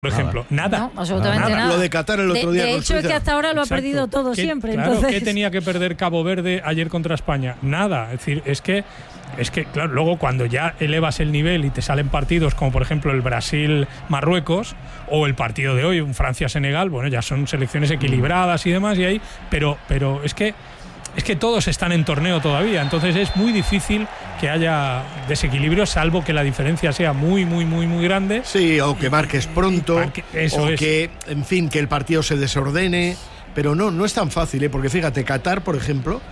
por ejemplo, nada. No, absolutamente nada. Lo de Qatar el otro día. De hecho, es que hasta ahora lo ha perdido todo siempre. Claro, entonces... ¿qué tenía que perder Cabo Verde ayer contra España? Nada. Es decir, es que, claro, luego cuando ya elevas el nivel y te salen partidos como, por ejemplo, el Brasil-Marruecos o el partido de hoy, un Francia-Senegal, bueno, ya son selecciones equilibradas y demás, y ahí, pero es que todos están en torneo todavía, entonces es muy difícil que haya desequilibrio, salvo que la diferencia sea muy, muy, muy, muy grande. Sí, o que marques pronto, que, en fin, que el partido se desordene, pero no es tan fácil, porque fíjate, Qatar, por ejemplo,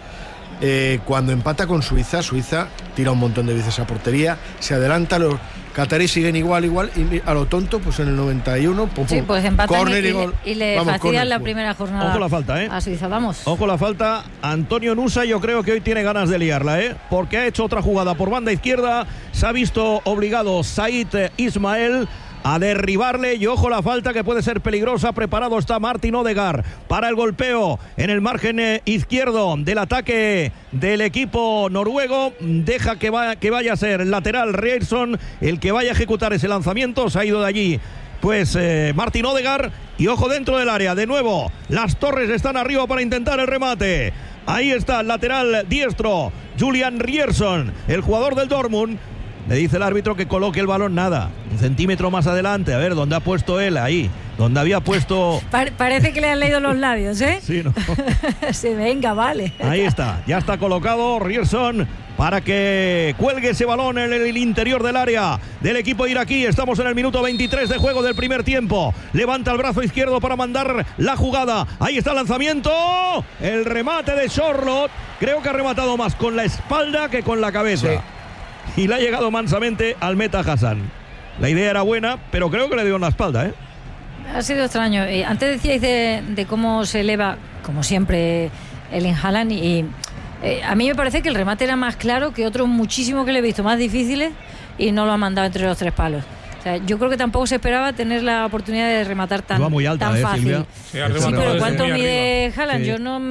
cuando empata con Suiza tira un montón de veces a portería, se adelanta, los cataríes siguen igual, y a lo tonto, pues en el 91, pum, sí, pues empatan córner y gol. Y le fastidian la primera jornada. Ojo la falta, a Suiza, vamos. Ojo la falta. Antonio Nusa, yo creo que hoy tiene ganas de liarla, porque ha hecho otra jugada por banda izquierda, se ha visto obligado Said Ismael a derribarle, y ojo la falta que puede ser peligrosa. Preparado está Martin Odegaard para el golpeo en el margen izquierdo del ataque del equipo noruego. Deja que vaya a ser el lateral Ryerson el que vaya a ejecutar ese lanzamiento. Se ha ido de allí pues Martin Odegaard, y ojo dentro del área de nuevo. Las Torres están arriba para intentar el remate. Ahí está el lateral diestro Julian Ryerson, el jugador del Dortmund. Le dice el árbitro que coloque el balón, nada, un centímetro más adelante. A ver, ¿dónde ha puesto él? Ahí, donde había puesto... Parece que le han leído los labios, ¿eh? Sí, ¿no? Sí, venga, vale. Ahí está, ya está colocado Ryerson para que cuelgue ese balón en el interior del área del equipo iraquí. Estamos en el minuto 23 de juego del primer tiempo. Levanta el brazo izquierdo para mandar la jugada. Ahí está el lanzamiento. El remate de Charlotte. Creo que ha rematado más con la espalda que con la cabeza. Sí. Y le ha llegado mansamente al meta Hassan. La idea era buena, pero creo que le dio en la espalda, ¿eh? Ha sido extraño. Antes decíais de cómo se eleva, como siempre, Erling Haaland, y a mí me parece que el remate era más claro que otros muchísimos que le he visto más difíciles, y no lo ha mandado entre los tres palos. O sea, yo creo que tampoco se esperaba tener la oportunidad de rematar tan fácil. Sí, pero ¿cuánto mide Haaland? Sí. Yo no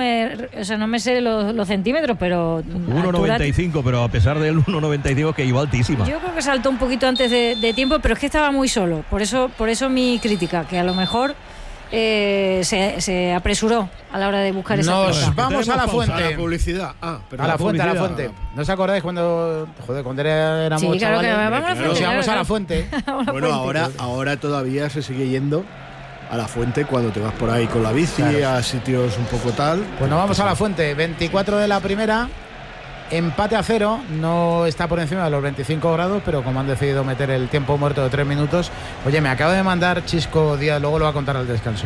me sé los centímetros, pero 1,95, pero a pesar del 1,95 que iba altísima. Yo creo que saltó un poquito antes de tiempo, pero es que estaba muy solo. Por eso mi crítica, que a lo mejor se apresuró a la hora de buscar esa pelota. Nos vamos a la fuente. A la publicidad. A la fuente. ¿No os acordáis cuando éramos chavales? Claro que vamos a la fuente. Bueno, ahora todavía se sigue yendo a la fuente cuando te vas por ahí con la bici, a sitios un poco tal. Pues nos vamos a la fuente. 24 de la primera. Empate a 0, no está por encima de los 25 grados, pero como han decidido meter el tiempo muerto de 3 minutos. Oye, me acaba de mandar Chisco Díaz, luego lo va a contar al descanso.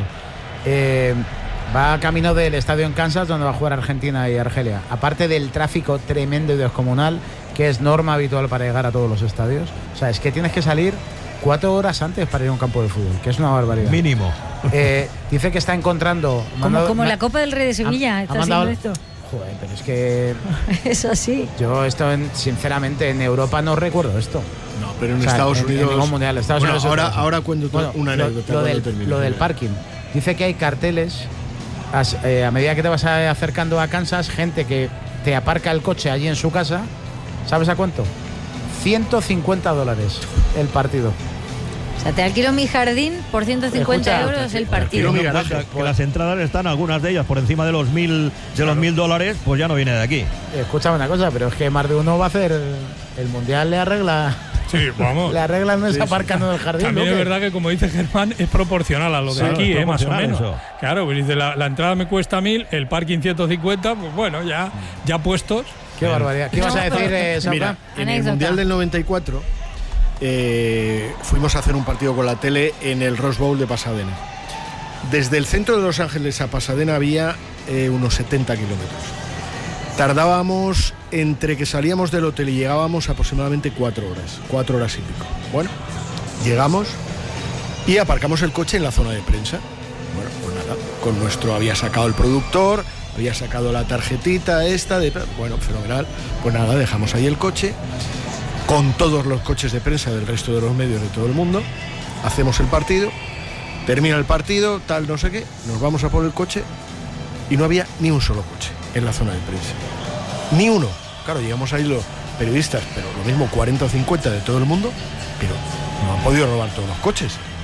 Va camino del estadio en Kansas, donde va a jugar Argentina y Argelia. Aparte del tráfico tremendo y descomunal, que es norma habitual para llegar a todos los estadios. O sea, es que tienes que salir 4 horas antes para ir a un campo de fútbol, que es una barbaridad. Mínimo. Dice que está encontrando... Como la Copa del Rey de Sevilla, está haciendo esto. Joder, pero es que... Es así. Yo sinceramente, en Europa no recuerdo esto. No, pero en Estados Unidos... En ningún mundial. Estados Unidos ahora cuento una anécdota. Lo del parking. Dice que hay carteles, a medida que te vas acercando a Kansas, gente que te aparca el coche allí en su casa. ¿Sabes a cuánto? $150 el partido. O sea, te alquilo mi jardín por 150 euros el partido. Que las entradas están, algunas de ellas, por encima de los $1.000, pues ya no viene de aquí. Escúchame una cosa, pero es que más de uno va a hacer el mundial, le arregla. Sí, vamos. Le arreglan no es aparcando en el jardín. También es verdad que, como dice Germán, es proporcional a lo de aquí, más o menos. Eso. Claro, pues dice, la entrada me cuesta 1.000, el parking 150, pues bueno, ya puestos. Qué barbaridad. ¿Qué vas a decir, Mira, en el Mundial del 94 fuimos a hacer un partido con la tele en el Rose Bowl de Pasadena. Desde el centro de Los Ángeles a Pasadena había unos 70 kilómetros. Tardábamos, entre que salíamos del hotel y llegábamos, aproximadamente 4 horas y pico. Bueno, llegamos y aparcamos el coche en la zona de prensa. Bueno, pues nada, había sacado el productor, había sacado la tarjetita bueno, fenomenal. Pues nada, dejamos ahí el coche con todos los coches de prensa del resto de los medios de todo el mundo. Hacemos el partido, termina el partido, tal, no sé qué, nos vamos a por el coche y no había ni un solo coche en la zona de prensa. Ni uno. Claro, llegamos ahí los periodistas, pero lo mismo 40 o 50 de todo el mundo, pero no han podido robar todos los coches.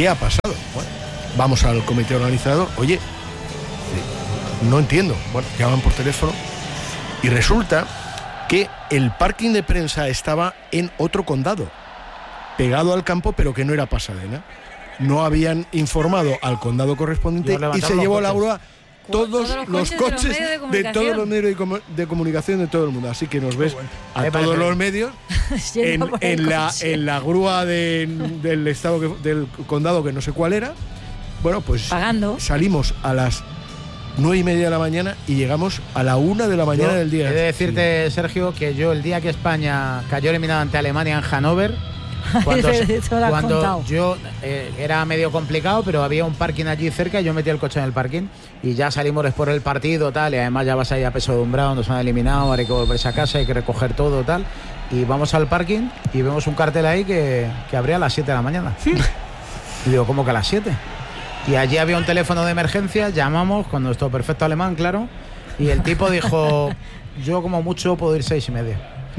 ¿qué ha pasado? Bueno, vamos al comité organizador, oye, no entiendo. Bueno, llaman por teléfono y resulta que el parking de prensa estaba en otro condado, pegado al campo, pero que no era Pasadena. No habían informado al condado correspondiente y se llevó la grúa todos los coches de todos los medios de comunicación de todo el mundo. Así que nos ves a todos los medios en la grúa del estado del condado, que no sé cuál era. Bueno, pues pagando. Salimos a las 9:30 de la mañana y llegamos a la 1 de la mañana del día. He de decirte, Sergio, que yo el día que España cayó eliminada ante Alemania en Hannover, cuando yo era medio complicado, pero había un parking allí cerca y yo metí el coche en el parking y ya salimos por el partido, tal, y además ya vas ahí a peso de umbral, nos han eliminado, ahora hay que volverse a casa, hay que recoger todo, tal, y vamos al parking y vemos un cartel ahí que abría a las 7 de la mañana. Y digo, ¿cómo que a las 7? Y allí había un teléfono de emergencia, llamamos con nuestro perfecto alemán, claro, y el tipo dijo, yo como mucho puedo ir 6:30.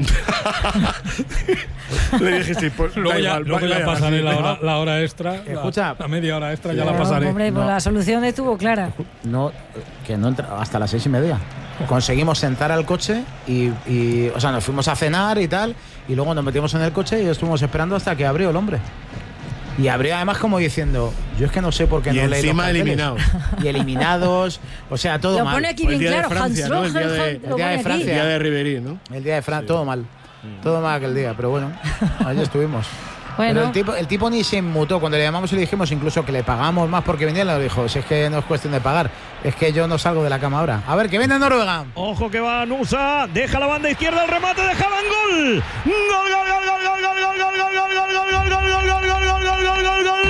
Le dije, sí, pues, luego ya pasaré la hora extra. Escucha, la media hora extra ya la pasaré. Hombre, pues la solución estuvo clara. No, que no entra hasta las 6:30. Conseguimos sentar al coche y o sea, nos fuimos a cenar y tal, y luego nos metimos en el coche y estuvimos esperando hasta que abrió el hombre. Y abrió además como diciendo, yo es que no sé por qué y no leí los carteles. eliminados. Y eliminados, o sea, todo lo mal. Lo pone aquí bien claro, Francia, Hans ¿no? Roger, el día de Francia. El día de Ribery, ¿no? El día de Francia, sí. Todo mal. Todo mal aquel día, pero bueno, allí estuvimos. Bueno. Pero el tipo ni se inmutó. Cuando le llamamos y le dijimos incluso que le pagamos más porque viniera, le dijo, si es que no es cuestión de pagar, es que yo no salgo de la cama ahora. A ver, que viene Noruega. Ojo que va Nusa, deja la banda izquierda, el remate de Haaland, gol. Gol, gol, gol, gol, gol, gol, gol, gol, gol, gol, gol, gol, gol, gol, gol, gol, gol, gol, gol, gol.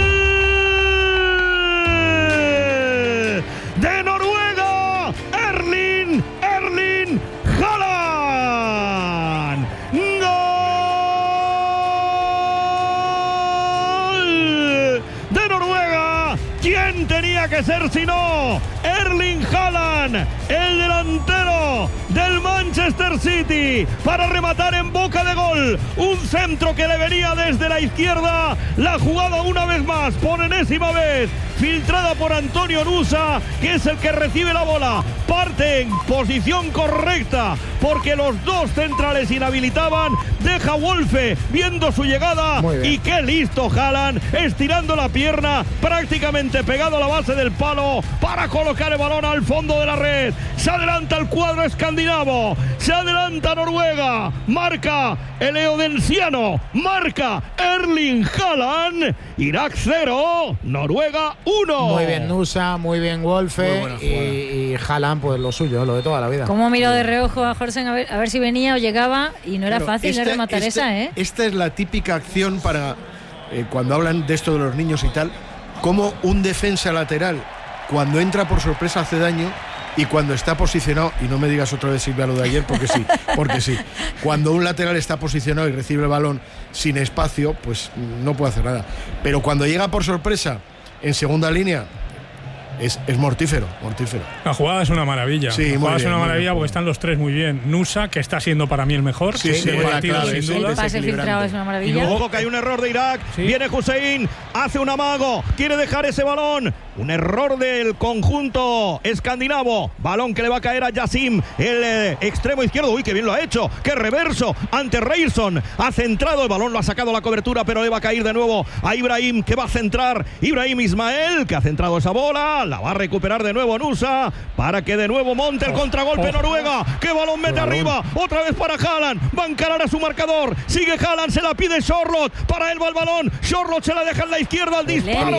De Noruega, Erling Haaland. De Noruega, ¿quién tenía que ser sino Erling Haaland, el delantero del Manchester City, para rematar en boca de gol? Un centro que le venía desde la izquierda, la jugada una vez más, por enésima vez, filtrada por Antonio Nusa, que es el que recibe la bola. Parte en posición correcta, porque los dos centrales inhabilitaban. Deja Wolfe viendo su llegada, y qué listo Haaland, estirando la pierna, prácticamente pegado a la base del palo, para colocar el balón al fondo de la red. Se adelanta el cuadro escandinavo, se adelanta Noruega, marca el eodensiano, marca Erling Haaland. Irak 0, Noruega 1. Muy bien Nusa, muy bien Wolfe, y Haaland, pues lo suyo, lo de toda la vida. Cómo miró de reojo a Jorsen a ver si venía o llegaba, y no era fácil de rematar esa, ¿eh? Esta es la típica acción para cuando hablan de esto de los niños y tal, como un defensa lateral, cuando entra por sorpresa hace daño, y cuando está posicionado, y no me digas otra vez Silvia lo de ayer, porque sí, cuando un lateral está posicionado y recibe el balón sin espacio, pues no puede hacer nada. Pero cuando llega por sorpresa en segunda línea, es mortífero. La jugada es una maravilla. Sí, la jugada es una maravilla bien, porque están los tres muy bien. Nusa, que está siendo para mí el mejor del partido, clave, sin duda. El pase filtrado es una maravilla. Ojo que hay un error de Irak. Viene Hussein, hace un amago, quiere dejar ese balón. Un error del conjunto escandinavo. Balón que le va a caer a Yassim, el extremo izquierdo. Uy, qué bien lo ha hecho. Qué reverso ante Reilson. Ha centrado, el balón lo ha sacado a la cobertura, pero le va a caer de nuevo a Ibrahim, que va a centrar. Ibrahim Ismael, que ha centrado esa bola. La va a recuperar de nuevo Nusa, para que de nuevo monte el contragolpe Noruega. ¡Qué balón mete arriba! Otra vez para Haaland. Va a encarar a su marcador. Sigue Haaland, se la pide Charlotte. Para él va el balón. Charlotte se la deja en la izquierda al disparo.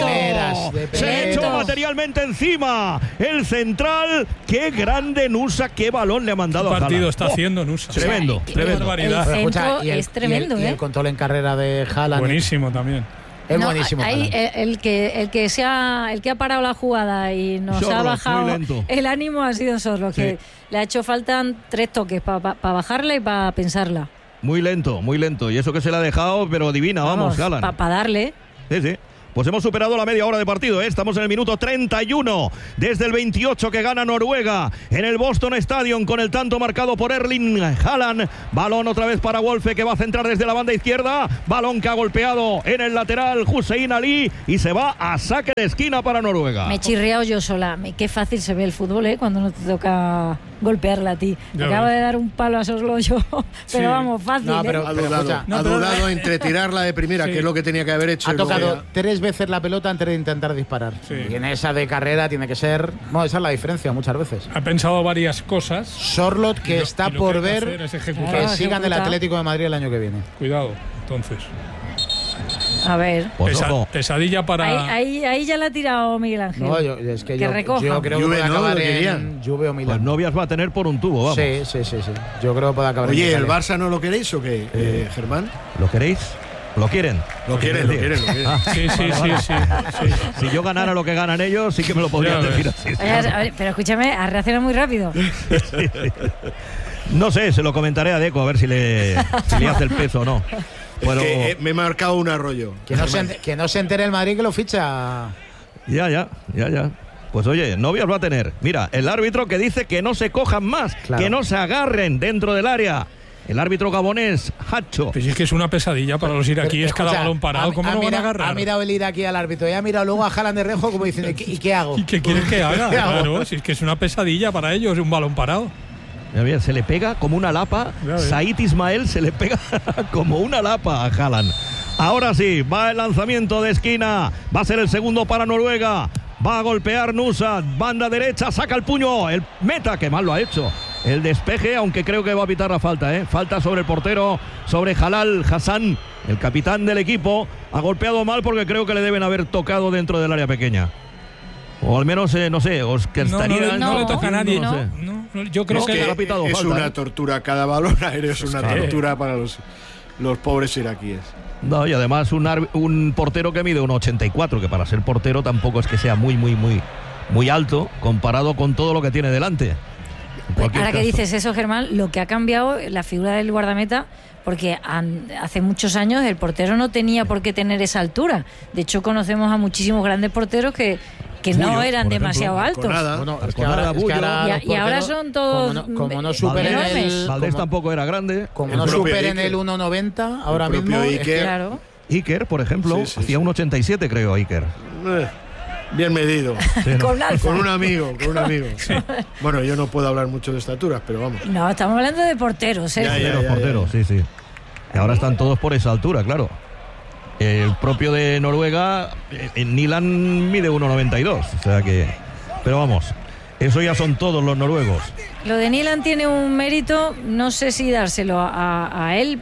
Se echó materialmente encima el central. Qué grande Nusa, qué balón le ha mandado a Haaland. Partido está haciendo Nusa. Tremendo, tremendo. El centro es tremendo, y el control en carrera de Haaland. Buenísimo también. Es buenísimo. Ahí, el que ha parado la jugada y nos Sorloth, ha bajado muy el ánimo ha sido Sorloth, que le ha hecho falta 3 toques para bajarla y para pensarla. Muy lento. Y eso que se la ha dejado, pero divina, vamos Haaland. Para darle. Sí. Pues hemos superado la media hora de partido, ¿eh? Estamos en el minuto 31 desde el 28 que gana Noruega en el Boston Stadium con el tanto marcado por Erling Haaland. Balón otra vez para Wolfe, que va a centrar desde la banda izquierda. Balón que ha golpeado en el lateral Hussein Ali y se va a saque de esquina para Noruega. Me he chirriado yo sola. Qué fácil se ve el fútbol, ¿eh? Cuando no te toca golpearla a ti. Me acaba de dar un palo a Soslo yo, pero vamos, fácil. No, pero, Ha dudado entre tirarla de primera, que es lo que tenía que haber hecho. Ha tocado 3 veces la pelota antes de intentar disparar. Sí. Y en esa de carrera tiene que ser... Bueno, esa es la diferencia muchas veces. Ha pensado varias cosas. Sorlot, que está por ver es ejecutar. que sigan el Atlético de Madrid el año que viene. Cuidado, entonces. A ver. Pues ojo. Pesadilla para... Ahí ya la ha tirado Miguel Ángel. No, yo recoja. creo que Juve, puede ¿no? acabar Lo en querían. Juve o Milán. Pues novias va a tener por un tubo, vamos. Sí. Yo creo que puede acabar en Oye, ¿el Italia. Barça no lo queréis o qué, Germán? ¿Lo queréis? ¿Lo quieren? Lo quieren. Sí. Si yo ganara lo que ganan ellos, sí que me lo podrían Ya decir ves. así. Oye, a ver, pero escúchame, ha reaccionado muy rápido. No sé, se lo comentaré a Deco a ver si le hace el peso o no. Bueno, Que me he marcado un arroyo. Que no se entere el Madrid que lo ficha. ya. Pues oye, novias va a tener. Mira, el árbitro que dice que no se cojan más, Claro. que no se agarren dentro del área. El árbitro gabonés, Hacho. Pues es que es una pesadilla para los iraquíes, Pero, cada escucha, balón parado. ¿Cómo no van a agarrar? Ha mirado el iraquí al árbitro y ha mirado luego a Haaland de reojo como diciendo, ¿y qué hago? ¿Y qué quieres que haga? ¿Qué hago? Claro, si es que es una pesadilla para ellos, un balón parado. Mira, bien, se le pega como una lapa. Ya ves. Said Ismael se le pega como una lapa a Haaland. Ahora sí, va el lanzamiento de esquina. Va a ser el segundo para Noruega. Va a golpear Nusa. Banda derecha, saca el puño. El meta, que mal lo ha hecho. El despeje, aunque creo que va a pitar la falta, ¿eh? Falta sobre el portero, sobre Jalal Hassan, el capitán del equipo. Ha golpeado mal porque creo que le deben haber tocado dentro del área pequeña. O al menos, no sé, os que estaría... No le toca a nadie. No sé. No, yo creo Es que que ha pitado es falta, una ¿eh? tortura. Cada balón aéreo es una tortura para los pobres iraquíes. No, y además un portero que mide 1,84, que para ser portero tampoco es que sea muy alto comparado con todo lo que tiene delante. En cualquier Ahora que caso. dices eso, Germán, lo que ha cambiado la figura del guardameta, porque hace muchos años el portero no tenía por qué tener esa altura. De hecho, conocemos a muchísimos grandes porteros que no eran por demasiado ejemplo, altos. Nada. Bueno, es que Arconada, ahora, Bullo. Y ahora son todos como no superen enormes. el... Valdés como- tampoco era grande. Como El no propio superen Iker. el 1,90 ahora El propio mismo... Iker. Claro. Iker, por ejemplo, Sí, sí, hacía sí. 1,87 creo, Iker. Bien medido. Sí, ¿no? Con alza. Con un amigo. Bueno, yo no puedo hablar mucho de estaturas, pero vamos. No, estamos hablando de porteros, ¿eh? Ya, Los porteros, sí. Y ahora están todos por esa altura, claro. El propio de Noruega, Nilan mide 1,92, o sea que... Pero vamos, eso ya son todos los noruegos. Lo de Nilan tiene un mérito, no sé si dárselo a él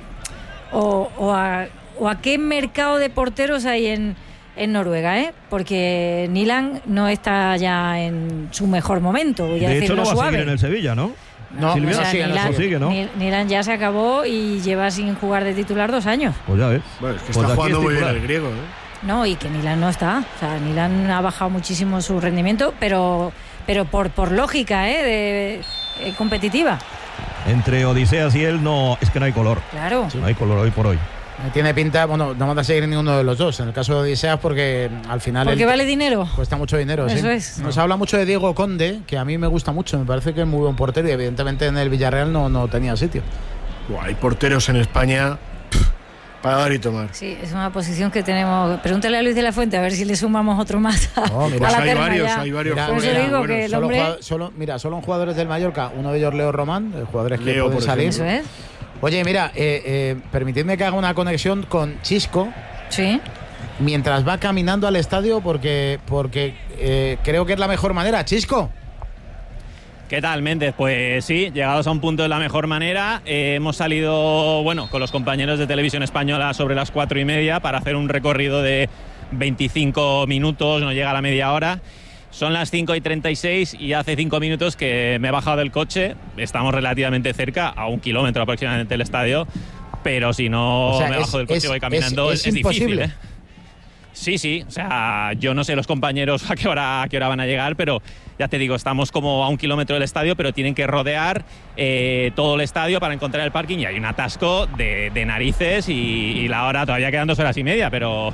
o a qué mercado de porteros hay en Noruega, ¿eh? Porque Nilan no está ya en su mejor momento, voy a De hecho, decirlo no va a suave. seguir en el Sevilla, ¿no? No, Silvia, o sea, Nilan, no sigue, ¿no? Nilan ya se acabó y lleva sin jugar de titular 2 años. Pues ya ves. Bueno, es que Pues está aquí jugando es muy bien titular. el griego, ¿eh? No, y que Nilan no está. O sea, Nilan ha bajado muchísimo su rendimiento, pero por lógica, competitiva. Entre Odiseas y él es que no hay color. Claro. No hay color hoy por hoy. tiene pinta, bueno, no van a seguir ninguno de los dos. En el caso de Odiseas, porque al final... Porque vale dinero. Cuesta mucho dinero, Eso sí. es. Nos habla mucho de Diego Conde, que a mí me gusta mucho. Me parece que es muy buen portero y evidentemente en el Villarreal no tenía sitio. Buah, hay porteros en España para dar y tomar. Sí, es una posición que tenemos. Pregúntale a Luis de la Fuente a ver si le sumamos otro más a, Oh, mira. a Pues la hay terna varios, ya. hay varios Mira, Por eso jóvenes. digo Bueno, que el Solo, hombre. solo en jugadores del Mallorca, uno de ellos Leo Román, jugadores que Leo, pueden por salir. Eso es. Oye, mira, permitidme que haga una conexión con Chisco Sí. mientras va caminando al estadio porque creo que es la mejor manera. Chisco. ¿Qué tal, Méndez? Pues sí, llegados a un punto de la mejor manera. Hemos salido, bueno, con los compañeros de Televisión Española sobre las 4:30 para hacer un recorrido de 25 minutos, no llega a la media hora. Son las 5:36 y hace 5 minutos que me he bajado del coche. Estamos relativamente cerca, a 1 kilómetro aproximadamente del estadio, pero si no O sea, me bajo del coche y voy caminando es es difícil, imposible. ¿eh? Sí, o sea, yo no sé los compañeros a qué hora van a llegar, pero ya te digo, estamos como a 1 kilómetro del estadio, pero tienen que rodear todo el estadio para encontrar el parking y hay un atasco de narices y la hora todavía quedan 2 horas y media, pero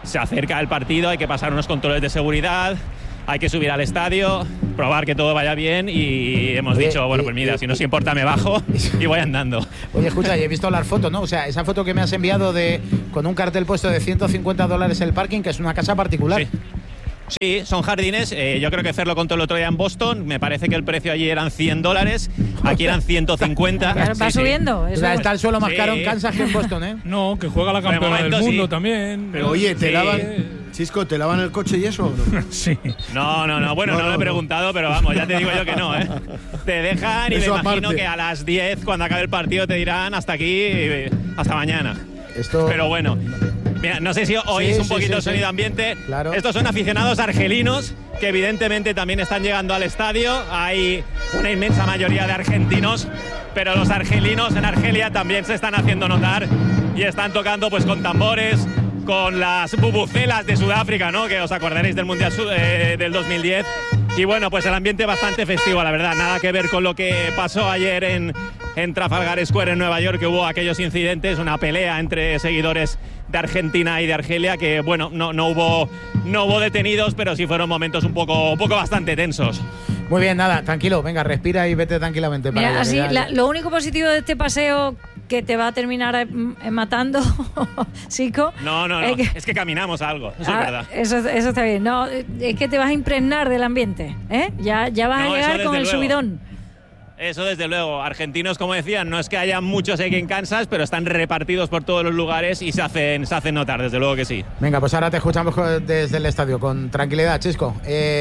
se acerca el partido, hay que pasar unos controles de seguridad, hay que subir al estadio, probar que todo vaya bien y hemos dicho, bueno, pues mira, si no os importa me bajo y voy andando. Oye, escucha, he visto las fotos, ¿no? O sea, esa foto que me has enviado con un cartel puesto de $150 el parking, que es una casa particular. Sí. Sí, son jardines. Yo creo que Fer lo contó el otro día en Boston. Me parece que el precio allí eran $100. Aquí eran 150. Claro, va subiendo. O sea, está el suelo más caro en Kansas que en Boston, ¿eh? No, que juega la campeona del mundo también. Pero oye, ¿te lavan, Chisco, te lavan el coche y eso o no? Sí. No. Bueno, no lo he preguntado, pero vamos, ya te digo yo que no, ¿eh? Te dejan y Eso me imagino aparte. que a las 10, cuando acabe el partido, te dirán hasta aquí, hasta mañana. Pero bueno. Mira, no sé si oís un poquito el sonido ambiente. Claro. Estos son aficionados argelinos que evidentemente también están llegando al estadio. Hay una inmensa mayoría de argentinos, pero los argelinos en Argelia también se están haciendo notar y están tocando pues con tambores, con las bubucelas de Sudáfrica, ¿no? Que os acordaréis del Mundial del 2010. Y bueno, pues el ambiente bastante festivo, la verdad. Nada que ver con lo que pasó ayer en Trafalgar Square en Nueva York, que hubo aquellos incidentes, una pelea entre seguidores de Argentina y de Argelia, que bueno, no hubo detenidos, pero sí fueron momentos un poco bastante tensos. Muy bien, nada, tranquilo, venga, respira y vete tranquilamente. Mira, para así, allá. lo único positivo de este paseo que te va a terminar matando, Chico. No, es que caminamos algo, eso es verdad. Eso está bien. No, es que te vas a impregnar del ambiente, ¿eh? Ya vas a llegar con el subidón. Eso desde luego. Argentinos, como decían, no es que haya muchos aquí en Kansas, pero están repartidos por todos los lugares y se hacen notar, desde luego que sí. Venga, pues ahora te escuchamos desde el estadio, con tranquilidad, Chisco.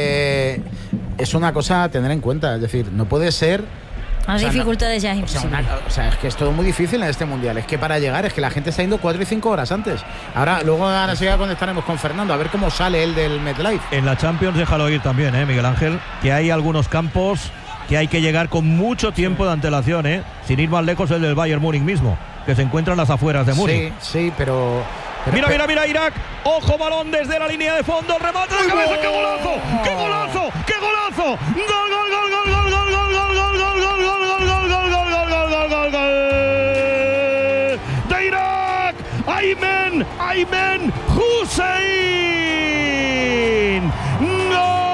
Es una cosa a tener en cuenta, es decir, no puede ser... Las dificultades ya es imposible. Es que es todo muy difícil en este mundial. Es que para llegar, es que la gente está yendo 4 y 5 horas antes. Ahora sí conectaremos con Fernando, a ver cómo sale él del MetLife. En la Champions, déjalo ir también, Miguel Ángel, que hay algunos campos que hay que llegar con mucho tiempo de antelación, sin ir más lejos el del Bayern Múnich mismo, que se encuentra en las afueras de Múnich. Sí, pero Mira, Irak. Ojo, balón desde la línea de fondo. El remate de cabeza. ¡Qué golazo! ¡Qué golazo! ¡Qué golazo! ¡Gol, gol, gol, gol, gol, gol, gol, gol, gol, gol, gol, gol, gol, gol, gol, gol, gol, gol, gol, gol! ¡De Irak! ¡Aymen Hussein! ¡Gol!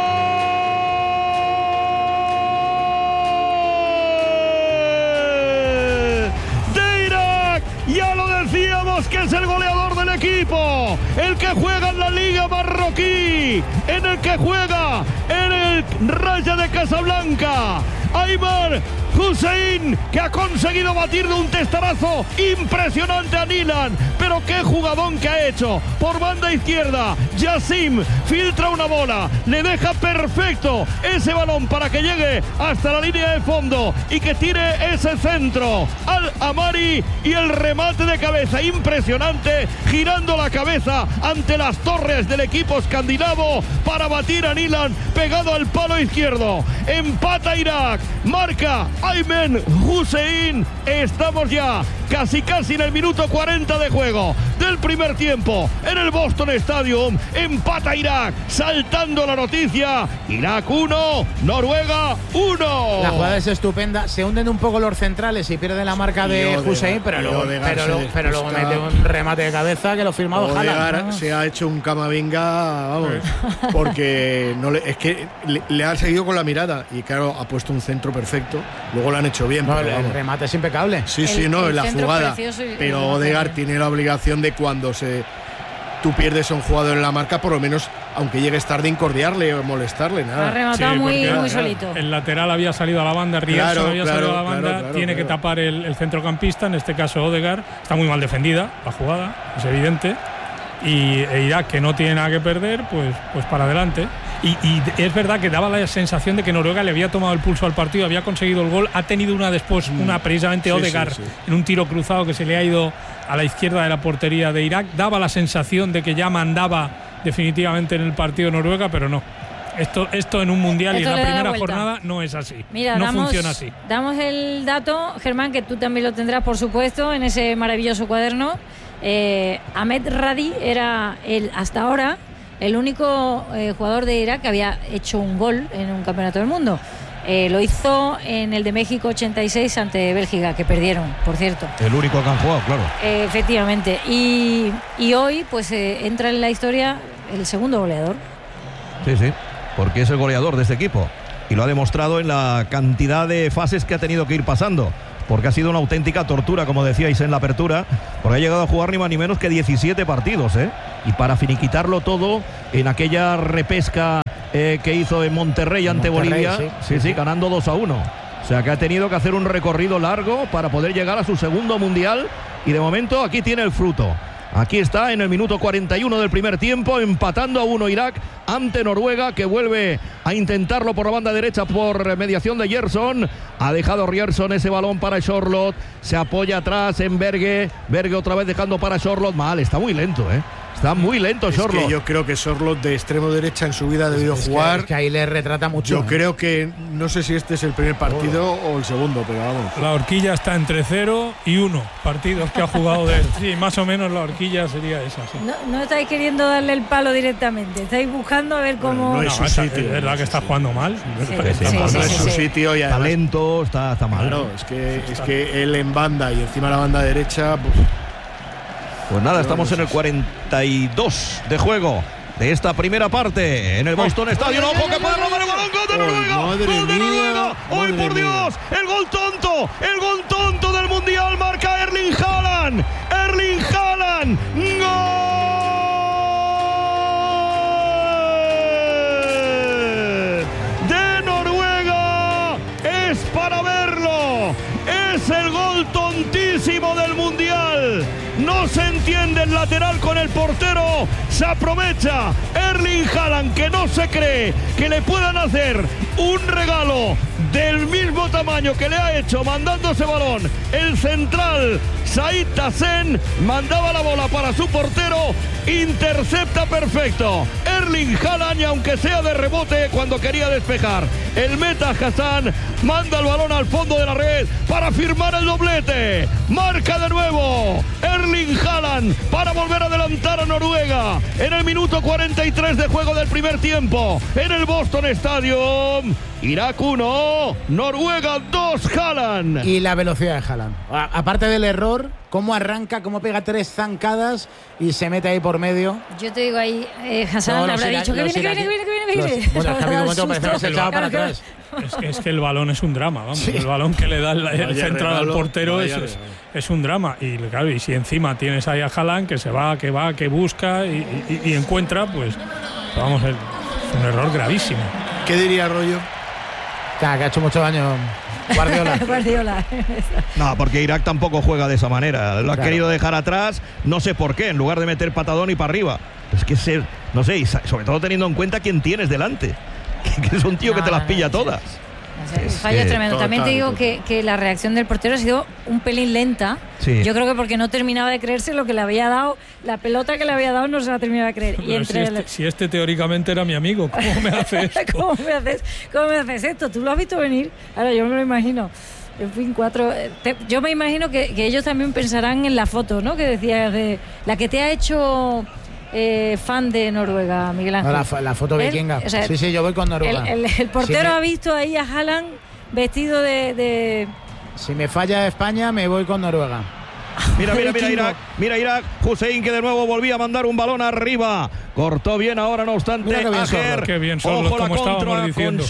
Ya lo decíamos, que es el goleador del equipo, el que juega en la Liga Marroquí, en el que juega en el Raja de Casablanca. Aymen Hussein, que ha conseguido batir de un testarazo impresionante a Nilan, pero qué jugadón que ha hecho. Por banda izquierda, Yassim filtra una bola, le deja perfecto ese balón para que llegue hasta la línea de fondo y que tire ese centro al Amari, y el remate de cabeza impresionante, girando la cabeza ante las torres del equipo escandinavo para batir a Nilan pegado al palo izquierdo. Empata Irak, marca Aymen Hussein. Estamos ya casi en el minuto 40 de juego del primer tiempo en el Boston Stadium. Empata Irak, saltando la noticia. Irak 1, Noruega 1. La jugada es estupenda. Se hunden un poco los centrales y pierde la marca de Hussein, pero luego mete un remate de cabeza que lo firmado Haaland. Se ha hecho un Camavinga, vamos, porque es que le ha seguido con la mirada y claro, ha puesto un centro perfecto. Luego lo han hecho bien. No, el remate es impecable. Sí, la jugada. Pero Odegaard tiene la obligación de cuando tú pierdes a un jugador en la marca, por lo menos, aunque llegues tarde, incordiarle o molestarle. Nada. Ha rematado muy solito. El lateral había salido a la banda, Rierson había salido a la banda, tiene que tapar el centrocampista, en este caso Odegaard. Está muy mal defendida la jugada, es evidente. Y Irak, que no tiene nada que perder, pues para adelante. Y es verdad que daba la sensación de que Noruega le había tomado el pulso al partido, había conseguido el gol, ha tenido una después, una precisamente Odegaard, en un tiro cruzado que se le ha ido a la izquierda de la portería de Irak. Daba la sensación de que ya mandaba definitivamente en el partido Noruega, pero no. Esto en un mundial y en la primera jornada no es así. Mira, funciona así. Damos el dato, Germán, que tú también lo tendrás, por supuesto, en ese maravilloso cuaderno. Ahmed Radi era hasta ahora el único jugador de Irak que había hecho un gol en un campeonato del mundo. Lo hizo en el de México 86 ante Bélgica, que perdieron, por cierto. El único que han jugado, claro. Efectivamente. Y hoy pues entra en la historia el segundo goleador. Sí, porque es el goleador de este equipo. Y lo ha demostrado en la cantidad de fases que ha tenido que ir pasando. Porque ha sido una auténtica tortura, como decíais en la apertura, porque ha llegado a jugar ni más ni menos que 17 partidos, y para finiquitarlo todo en aquella repesca que hizo en Monterrey ante Bolivia, sí, ganando 2-1. O sea que ha tenido que hacer un recorrido largo para poder llegar a su segundo mundial, y de momento aquí tiene el fruto. Aquí está en el minuto 41 del primer tiempo, empatando a 1 Irak ante Noruega, que vuelve a intentarlo por la banda derecha por mediación de Gerson. Ha dejado Gerson ese balón para Charlotte, se apoya atrás en Berge otra vez dejando para Charlotte. Mal, está muy lento, Está muy lento Charlotte. Yo creo que Charlotte de extremo derecha en su vida ha debido jugar. Es que ahí le retrata mucho. Yo creo que no sé si este es el primer partido o el segundo, pero vamos. La horquilla está entre 0 y 1 partidos que ha jugado de él. Sí, más o menos la horquilla sería esa. Sí. No estáis queriendo darle el palo directamente, estáis buscando a ver cómo. Bueno, no es su sitio. Es verdad que está jugando mal. No es su sitio y además, talento está mal. Claro, es que él en banda y encima la banda derecha. Pues nada, estamos en el 42 de juego de esta primera parte en el Boston Stadium. ¡Ojo que puede robar el balón! ¡Gol de Noruega! ¡Gol de Noruega! ¡Hoy por Dios! ¡El gol tonto del Mundial! Marca Erling Haaland. ¡Erling Haaland! ¡Gol de Noruega! ¡Es para verlo! ¡Es el gol tontísimo del Mundial! No se entiende el lateral con el portero. Se aprovecha Erling Haaland, que no se cree que le puedan hacer un regalo del mismo tamaño que le ha hecho mandando ese balón. El central Said Tassen mandaba la bola para su portero. Intercepta perfecto Erling Haaland, y aunque sea de rebote cuando quería despejar, el meta Hassan manda el balón al fondo de la red para firmar el doblete. Marca de nuevo Erling Haaland para volver a adelantar a Noruega en el minuto 43 de juego del primer tiempo en el Boston Stadium. Irak 1, Noruega 2, Haaland. Y la velocidad de Haaland. Aparte del error, cómo arranca, cómo pega 3 zancadas y se mete ahí por medio. Yo te digo ahí, Hassan habrá dicho que viene. Bueno, es que ha habido un momento que parece que se echaba para atrás. Es que el balón es un drama, vamos. Sí. El balón que le da el central al portero es un drama. Y claro, y si encima tienes ahí a Haaland que se va, que busca y encuentra, pues vamos, es un error gravísimo. ¿Qué diría Rollo? Que ha hecho mucho daño Guardiola. No, porque Irak tampoco juega de esa manera. Lo ha querido dejar atrás, no sé por qué, en lugar de meter patadón y para arriba. Es que no sé, y sobre todo teniendo en cuenta quién tienes delante. Que es un tío que te las pilla todas. Fallo tremendo. También te digo que la reacción del portero ha sido un pelín lenta. Sí. Yo creo que porque no terminaba de creerse lo que le había dado, la pelota que le había dado no se la terminaba de creer. Y si este teóricamente era mi amigo, ¿cómo me hace esto? ¿Cómo me haces esto? ¿Tú lo has visto venir? Ahora yo me lo imagino. En fin, yo me imagino que ellos también pensarán en la foto, ¿no? Que decías de la que te ha hecho fan de Noruega, Miguel Ángel. No, la foto vikinga. O sea, sí, yo voy con Noruega. El portero ha visto ahí a Haaland vestido de... Si me falla España, me voy con Noruega. Mira Irak. Mira Irak. Hussein, que de nuevo volvía a mandar un balón arriba. Cortó bien ahora, no obstante. Qué bien, Sorloth, como estábamos diciendo.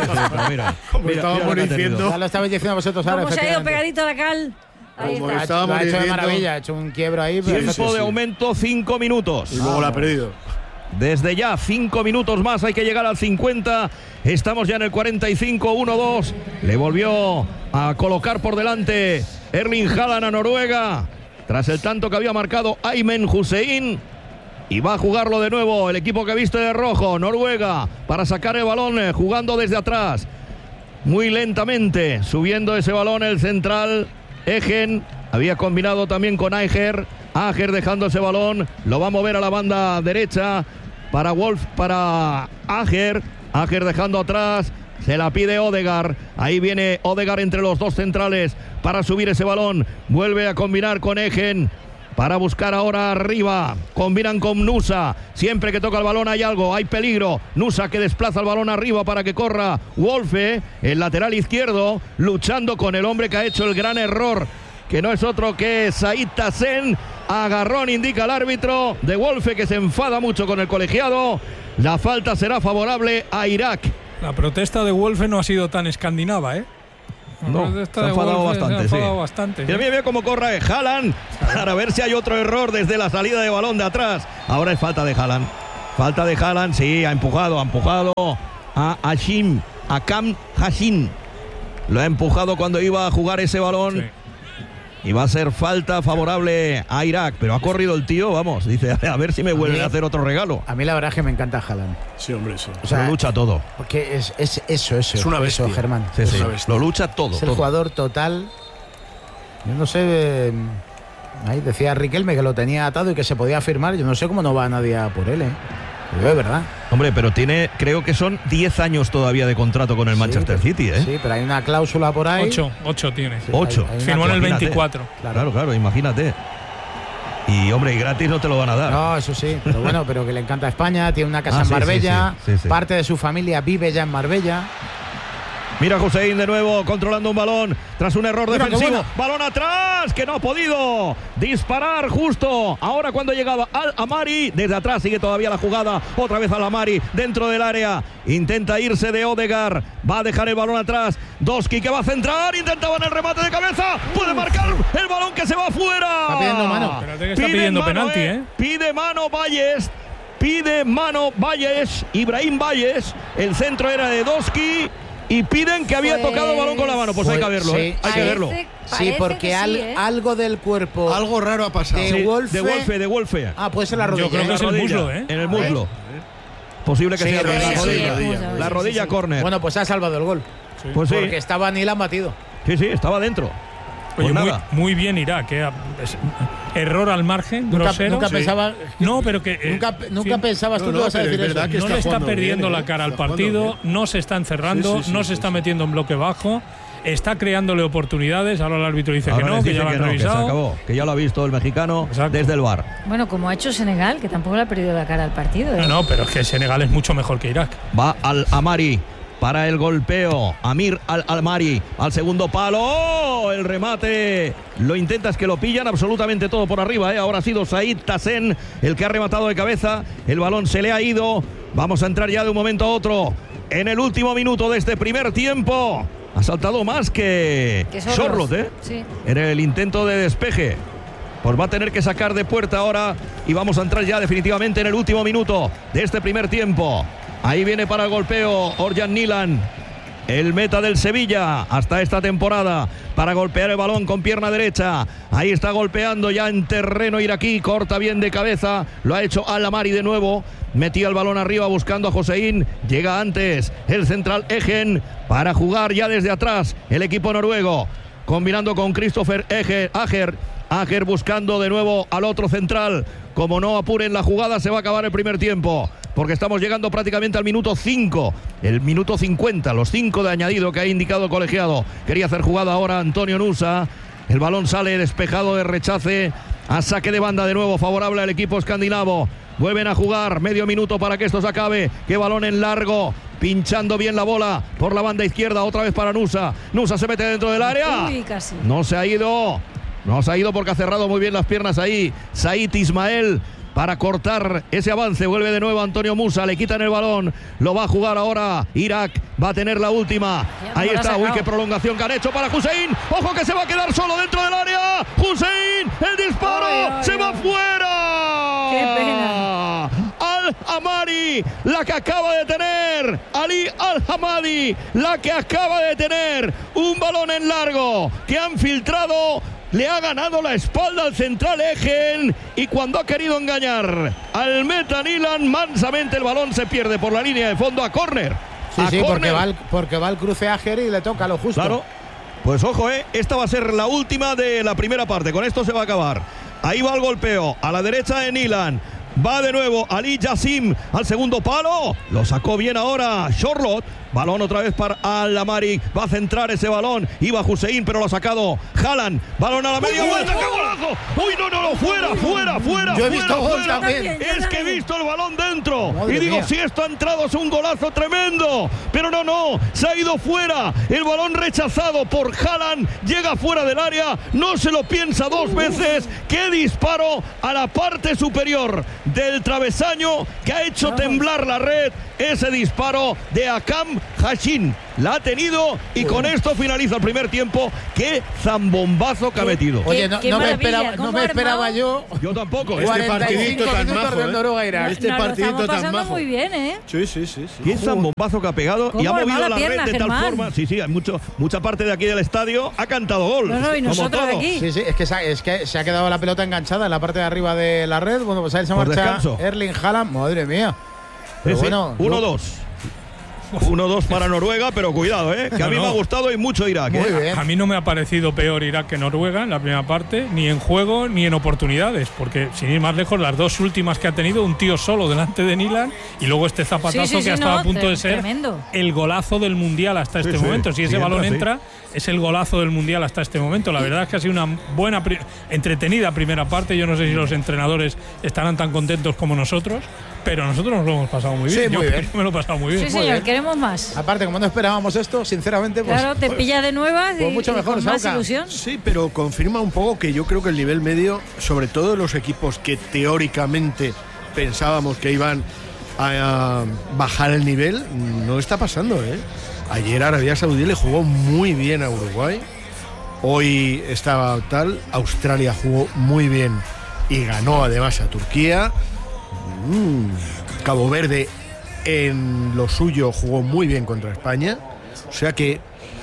Ya lo estabais diciendo vosotros ahora. ¿Cómo se ha ido pegadito a la cal? Ahí está. Lo ha hecho de maravilla, ha hecho un quiebro ahí. Tiempo de aumento, 5 minutos. Y luego la ha perdido. Desde ya, 5 minutos más, hay que llegar al 50. Estamos ya en el 45, 1-2. Le volvió a colocar por delante Erling Haaland a Noruega, tras el tanto que había marcado Aymen Hussein. Y va a jugarlo de nuevo el equipo que viste de rojo, Noruega, para sacar el balón, jugando desde atrás. Muy lentamente, subiendo ese balón el central, Egen. Había combinado también con Ager dejando ese balón, lo va a mover a la banda derecha para Wolf, para Ager dejando atrás, se la pide Odegaard, ahí viene Odegaard entre los dos centrales para subir ese balón, vuelve a combinar con Egen, para buscar ahora arriba. Combinan con Nusa. Siempre que toca el balón hay algo, hay peligro. Nusa que desplaza el balón arriba para que corra Wolfe, el lateral izquierdo, luchando con el hombre que ha hecho el gran error, que no es otro que Said Tassen. Agarrón indica el árbitro de Wolfe, que se enfada mucho con el colegiado. La falta será favorable a Irak. La protesta de Wolfe no ha sido tan escandinava, ¿eh? No, se ha enfadado bastante. Mira cómo corre Haaland para ver si hay otro error desde la salida de balón de atrás. Ahora es falta de Haaland. Falta de Haaland, sí, ha empujado a Hashim, a Kam Hashim. Lo ha empujado cuando iba a jugar ese balón. Sí. Y va a ser falta favorable a Irak. Pero ha corrido el tío, vamos. Dice, a ver si me vuelven a hacer otro regalo. A mí la verdad es que me encanta Haaland. Sí, hombre, sí. O sea, lo lucha todo. Porque es eso. Es una bestia, Germán. Sí, sí. Lo lucha todo. Es el jugador total. Yo no sé... ahí decía Riquelme que lo tenía atado y que se podía firmar. Yo no sé cómo no va nadie a por él, ¿eh? Yo, de verdad. Hombre, pero tiene, creo que son 10 años todavía de contrato con el Manchester City, ¿eh? Sí, pero hay una cláusula por ahí. 8 tiene. Sí, 8. Firmó en el 24. Claro, imagínate. Y, hombre, y gratis no te lo van a dar. No, eso sí, pero bueno, pero que le encanta España, tiene una casa en Marbella, sí. Parte de su familia vive ya en Marbella. Mira Hussein de nuevo controlando un balón tras un error defensivo. Balón atrás, que no ha podido disparar justo ahora cuando llegaba Al-Amari. Desde atrás sigue todavía la jugada. Otra vez Al-Amari dentro del área. Intenta irse de Odegaard. Va a dejar el balón atrás. Doski que va a centrar. Intentaban el remate de cabeza. Puede marcar el balón que se va afuera. Está pidiendo mano. Espérate que está pidiendo mano, penalti, ¿eh? Pide mano Valles. Pide mano Valles. Ibrahim Valles. El centro era de Doski. Y piden que había tocado el balón con la mano. Pues hay que verlo, sí. Hay que verlo. Sí, porque algo del cuerpo. Algo raro ha pasado. De Wolfe. Ah, puede ser la rodilla. Yo creo que es el muslo, ¿eh? En el muslo. Posible que sea la rodilla corner. Bueno, pues ha salvado el gol. Sí. Pues sí. Porque estaba Nilan batido. Sí, estaba dentro. Oye, muy bien Irak, error al margen, grosero. Nunca pensaba. No, pero que. Nunca pensabas tú que vas a decir eso. Que no le está perdiendo la cara al partido, no se está encerrando, no se está metiendo en bloque bajo, está creándole oportunidades. Ahora el árbitro dice que no, que ya lo han revisado. Que se acabó, que ya lo ha visto el mexicano desde el VAR. Bueno, como ha hecho Senegal, que tampoco le ha perdido la cara al partido. No, pero es que Senegal es mucho mejor que Irak. Va Al-Amari. Para el golpeo, Amir Al-Amari al segundo palo. ¡Oh! El remate lo intentas que lo pillan absolutamente todo por arriba, ¿eh? Ahora ha sido Said Tassen el que ha rematado de cabeza. El balón se le ha ido. Vamos a entrar ya de un momento a otro en el último minuto de este primer tiempo. Ha saltado más que Sorloth, ¿eh? Sí. En el intento de despeje. Pues va a tener que sacar de puerta ahora. Y vamos a entrar ya definitivamente en el último minuto de este primer tiempo. Ahí viene para el golpeo Orjan Nilan, el meta del Sevilla hasta esta temporada, para golpear el balón con pierna derecha. Ahí está golpeando ya en terreno iraquí, corta bien de cabeza, lo ha hecho Al-Amari de nuevo, metía el balón arriba buscando a Hossein, llega antes el central Egen para jugar ya desde atrás el equipo noruego, combinando con Christopher Ager buscando de nuevo al otro central. Como no apuren la jugada, se va a acabar el primer tiempo, porque estamos llegando prácticamente al minuto 5, el minuto 50, los 5 de añadido que ha indicado el colegiado. Quería hacer jugada ahora Antonio Nusa. El balón sale despejado de rechace a saque de banda de nuevo favorable al equipo escandinavo. Vuelven a jugar, medio minuto para que esto se acabe. Qué balón en largo, pinchando bien la bola por la banda izquierda, otra vez para Nusa. Nusa se mete dentro del área. Uy, casi. No se ha ido porque ha cerrado muy bien las piernas ahí Said Ismael para cortar ese avance. Vuelve de nuevo Antonio Musa, le quitan el balón, lo va a jugar ahora Irak, va a tener la última. Ahí está, uy, qué prolongación que han hecho para Hussein. Ojo que se va a quedar solo dentro del área. Hussein, el disparo, se va fuera. Qué pena. Al-Amari, la que acaba de tener Ali Al-Hamadi, la que acaba de tener un balón en largo que han filtrado. Le ha ganado la espalda al central Egen, y cuando ha querido engañar al meta Nilan, mansamente el balón se pierde por la línea de fondo a córner. Sí, porque va el cruce Ager y le toca lo justo. Claro. Pues ojo, esta va a ser la última de la primera parte. Con esto se va a acabar. Ahí va el golpeo a la derecha de Nilan. Va de nuevo Ali Yassim al segundo palo. Lo sacó bien ahora Charlotte. Balón otra vez para Al-Amari. Va a centrar ese balón. Iba Hussein, pero lo ha sacado Haaland. Balón a la media vuelta. ¡Qué golazo! ¡Uy, no! ¡Fuera! Yo he visto gol fuera. también. Es que he visto el balón dentro. Madre y digo, mía. si esto ha entrado es un golazo tremendo. Pero no. Se ha ido fuera. El balón rechazado por Haaland. Llega fuera del área. No se lo piensa dos veces. ¡Qué disparo a la parte superior del travesaño que ha hecho temblar la red! Ese disparo de Akam Hashin la ha tenido y con esto finaliza el primer tiempo. ¡Qué zambombazo que ha metido! Oye, Qué no me maravilla, esperaba, ¿cómo no me ha esperaba armado? yo. Yo tampoco. 45 tan minutos majo, de Noruega-Irak. Este Nos lo partidito estamos tan pasando majo. muy bien, ¿eh? Sí. ¡Qué zambombazo que ha pegado! Y ha ¿Cómo movido armaba la la red pierna, de tal Germán? forma. Sí, hay mucha parte de aquí del estadio ha cantado gol. No, y como nosotros todo. aquí. Sí, es que se ha quedado la pelota enganchada en la parte de arriba de la red. Bueno, pues ahí se Por marcha descanso. Erling Haaland. Madre mía. Pero Sí, bueno, 1-2. 1-2 para Noruega, pero cuidado, que a mí me ha gustado y mucho Irak. Muy bien. A mí no me ha parecido peor Irak que Noruega en la primera parte, ni en juego ni en oportunidades, porque sin ir más lejos, las dos últimas que ha tenido, un tío solo delante de Nilan y luego este zapatazo que ha estado a punto de ser tremendo. el golazo del Mundial hasta este momento. Si ese balón entra, es el golazo del Mundial hasta este momento. La verdad es que ha sido una buena, entretenida primera parte. Yo no sé si los entrenadores estarán tan contentos como nosotros, pero nosotros nos lo hemos pasado muy bien. Sí, muy Yo bien. me lo he pasado muy bien. Sí, señor, queremos más. Aparte, como no esperábamos esto, sinceramente, pues. Claro, te pilla de nuevas pues y, mucho y mejor, con más Sauca. ilusión. Sí, pero confirma un poco que yo creo que el nivel medio, sobre todo de los equipos que teóricamente pensábamos que iban a bajar el nivel, no está pasando, Ayer Arabia Saudí le jugó muy bien a Uruguay. Hoy estaba tal. Australia jugó muy bien y ganó además a Turquía. Cabo Verde en lo suyo jugó muy bien contra España. O sea que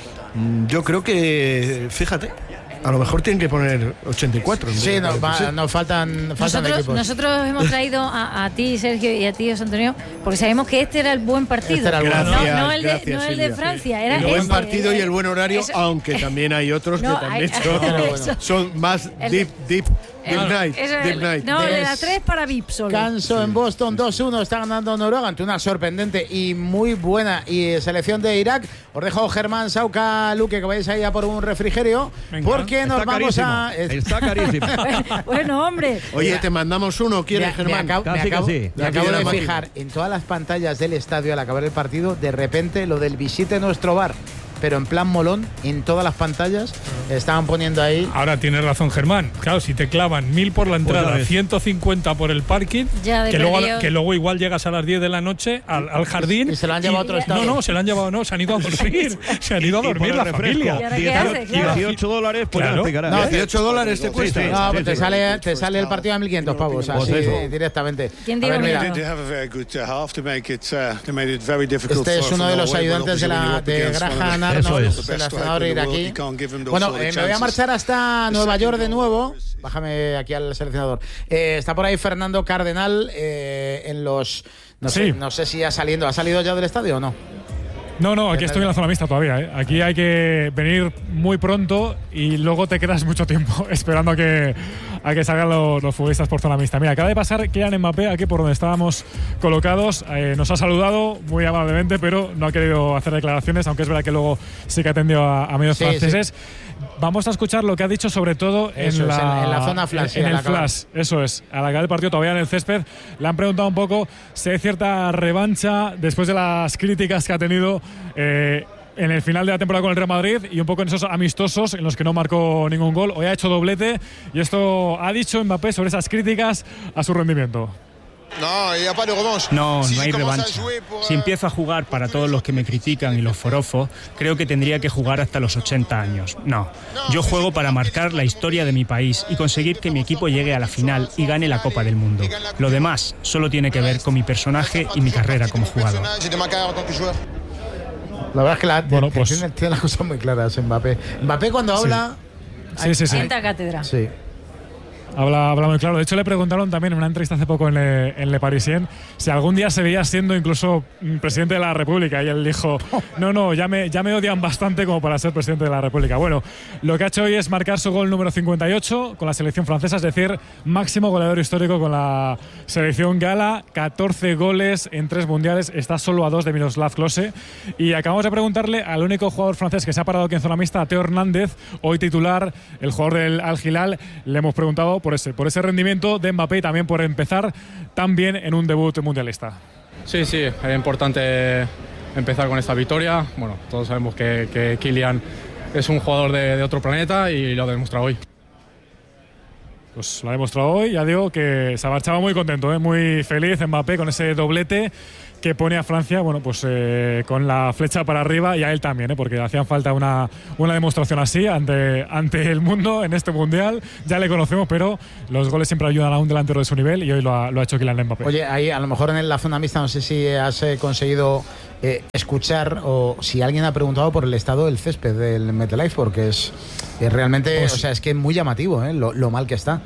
yo creo que, fíjate, a lo mejor tienen que poner 84. Sí, nos faltan equipos. Nosotros hemos traído a ti, Sergio, y a ti, José Antonio, porque sabemos que este era el buen partido. Este era el buen partido. no el de, Gracias, no el Silvia. de Francia. Era El buen este, partido y el buen horario, eso- aunque también hay otros No, que también hay- son más El- deep night. Eso es Deep el- night. No, el de las 3 para VIP solo. Canso en Boston 2-1, está ganando Noruega ante una sorprendente y muy buena selección de Irak. Os dejo Germán, Sauca, Luque, que vais ahí a por un refrigerio, Venga. porque nos Está vamos carísimo. Está carísimo. Bueno, hombre. Oye, te mandamos uno, ¿quieres, Germán? Me Casi acabo que sí. me De aquí acabo de la de máquina. fijar en todas las pantallas del estadio al acabar el partido, de repente lo del visite nuestro bar, pero en plan molón, en todas las pantallas estaban poniendo ahí. Ahora tienes razón, Germán. Claro, si te clavan 1000 por la entrada, ves. 150 por el parking, Ya de perdido. que luego igual llegas a las 10 de la noche al jardín. Y se lo han llevado a otro estadio. No, se lo han llevado, no, se han ido a dormir. Se han ido a Y por dormir el la refresco, ¿Y familia. ahora qué hace? Claro. $18, pues Claro. ya te No, $18 te cuesta. sí. No, pero te sale el partido a 1.500 pavos, Pues así eso. directamente. ¿Quién A dijo ver, que mira, no? They have a very good half to make it very difficult. este es for uno de los Norway, but ayudantes de obviously when you're up against one of Graham the- Eso Arnold, es. seleccionador iraquí. You can't give them those Bueno, sort of me voy a chances. marchar hasta Nueva York de nuevo. Bájame aquí al seleccionador. Está por ahí Fernando Cardenal en los. No Sí. sé si ¿ha salido ya del estadio o no? No, aquí estoy en la zona mixta todavía. Aquí hay que venir muy pronto y luego te quedas mucho tiempo esperando a que salgan los futbolistas por zona mixta. Mira, acaba de pasar Kylian Mbappé aquí por donde estábamos colocados. Nos ha saludado muy amablemente, pero no ha querido hacer declaraciones, aunque es verdad que luego sí que atendió a medios Sí, franceses. Vamos a escuchar lo que ha dicho sobre todo Eso en es, la, en la zona flash, en al el acabar. flash. Eso es, al acabar el partido todavía en el césped. Le han preguntado un poco si hay cierta revancha después de las críticas que ha tenido en el final de la temporada con el Real Madrid y un poco en esos amistosos en los que no marcó ningún gol. Hoy ha hecho doblete y esto ha dicho Mbappé sobre esas críticas a su rendimiento. No hay revancha. Si empiezo a jugar para todos los que me critican y los forofos, creo que tendría que jugar hasta los 80 años. No, yo juego para marcar la historia de mi país y conseguir que mi equipo llegue a la final y gane la Copa del Mundo. Lo demás solo tiene que ver con mi personaje y mi carrera como jugador. La verdad es que Bueno, pues- tiene las cosas muy claras Mbappé. Mbappé cuando habla. Sí. Sienta cátedra. Sí. Habla muy claro. De hecho, le preguntaron también en una entrevista hace poco en Le Parisien si algún día se veía siendo incluso presidente de la República. Y él dijo, no, ya me odian bastante como para ser presidente de la República. Bueno, lo que ha hecho hoy es marcar su gol número 58 con la selección francesa, es decir, máximo goleador histórico con la selección gala. 14 goles en 3 mundiales. Está solo a 2 de Miroslav Klose. Y acabamos de preguntarle al único jugador francés que se ha parado aquí en zona mixta, a Teo Hernández, hoy titular, el jugador del Al Hilal. Le hemos preguntado por ese rendimiento de Mbappé y también por empezar tan bien en un debut mundialista. Sí, es importante empezar con esta victoria. Bueno, todos sabemos que Kylian es un jugador de otro planeta y lo ha demostrado hoy. Pues lo ha demostrado hoy, ya digo que se marchaba muy contento, muy feliz Mbappé con ese doblete que pone a Francia, bueno, pues con la flecha para arriba, y a él también, porque hacían falta una demostración así ante el mundo en este mundial. Ya le conocemos, pero los goles siempre ayudan a un delantero de su nivel, y hoy lo ha hecho Kylian Mbappé. Oye, ahí a lo mejor en la zona mixta no sé si has conseguido escuchar o si alguien ha preguntado por el estado del césped del MetLife, porque es realmente, pues, o sea, es que es muy llamativo lo mal que está.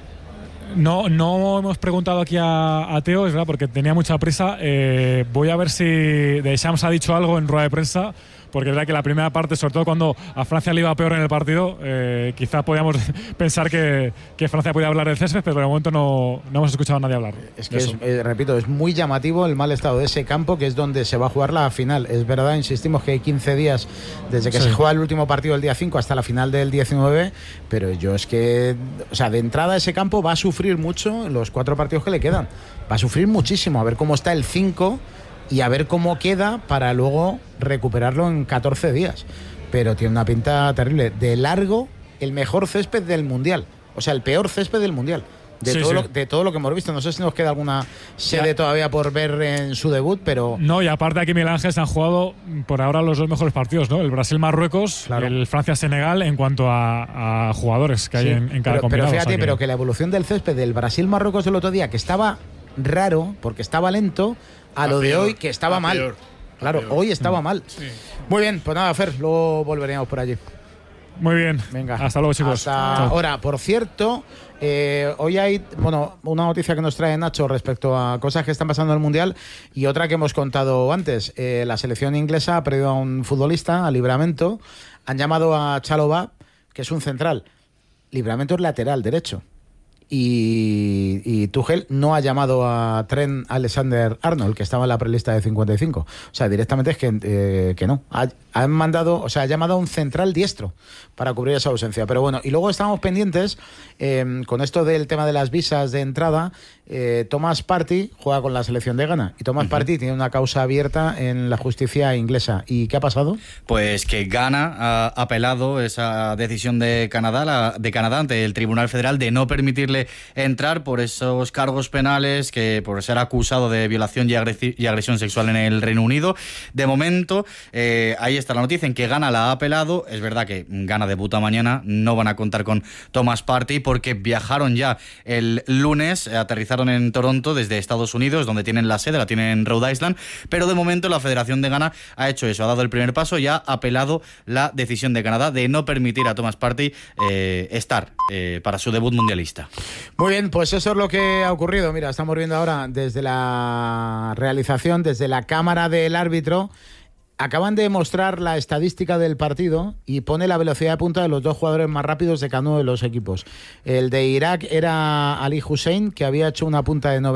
No hemos preguntado aquí a Teo, es verdad, porque tenía mucha prisa. Voy a ver si Deschamps ha dicho algo en rueda de prensa, porque es verdad que la primera parte, sobre todo cuando a Francia le iba peor en el partido, quizás podíamos pensar que Francia podía hablar del césped, pero de momento no hemos escuchado a nadie hablar. Es que, repito, es muy llamativo el mal estado de ese campo, que es donde se va a jugar la final. Es verdad, insistimos que hay 15 días desde que se juega el último partido el día 5 hasta la final del 19, pero yo es que, o sea, de entrada ese campo va a sufrir mucho en los 4 partidos que le quedan. Va a sufrir muchísimo, a ver cómo está el 5 y a ver cómo queda para luego recuperarlo en 14 días. Pero tiene una pinta terrible. De largo, el mejor césped del Mundial. O sea, el peor césped del Mundial. De todo lo que hemos visto. No sé si nos queda alguna sede todavía por ver en su debut, pero... No, y aparte aquí Miguel Ángel se han jugado por ahora los 2 mejores partidos, ¿no? El Brasil-Marruecos, claro, el Francia-Senegal, en cuanto a jugadores que hay en cada combinado. Pero fíjate, pero que la evolución del césped del Brasil-Marruecos del otro día, que estaba raro, porque estaba lento, a lo de hoy, que estaba mal. Claro, hoy estaba mal. Sí. Muy bien, pues nada, Fer, luego volveremos por allí. Muy bien. Venga. Hasta luego, chicos. Hasta ahora. Por cierto, hoy hay una noticia que nos trae Nacho respecto a cosas que están pasando en el Mundial, y otra que hemos contado antes. La selección inglesa ha perdido a un futbolista, a Livramento. Han llamado a Chalobah, que es un central. Livramento es lateral derecho. Y Tuchel no ha llamado a Trent Alexander-Arnold, que estaba en la prelista de 55. O sea, directamente es que no. Ha llamado a un central diestro para cubrir esa ausencia. Pero bueno, y luego estamos pendientes con esto del tema de las visas de entrada. Thomas Partey juega con la selección de Ghana, y Thomas Partey tiene una causa abierta en la justicia inglesa. ¿Y qué ha pasado? Pues que Ghana ha apelado esa decisión de Canadá ante el Tribunal Federal de no permitirle entrar por esos cargos penales, que por ser acusado de violación y agresión sexual en el Reino Unido. De momento, ahí está la noticia, en que Ghana la ha apelado. Es verdad que Ghana debuta mañana, no van a contar con Thomas Partey porque viajaron ya el lunes, aterrizaron en Toronto desde Estados Unidos, donde tienen la sede, la tienen en Rhode Island, pero de momento la Federación de Ghana ha hecho eso, ha dado el primer paso y ha apelado la decisión de Canadá de no permitir a Thomas Partey estar para su debut mundialista. Muy bien, pues eso es lo que ha ocurrido. Mira, estamos viendo ahora desde la realización, desde la cámara del árbitro. Acaban de mostrar la estadística del partido y pone la velocidad de punta de los 2 jugadores más rápidos de cada uno de los equipos. El de Irak era Ali Hussein, que había hecho una punta de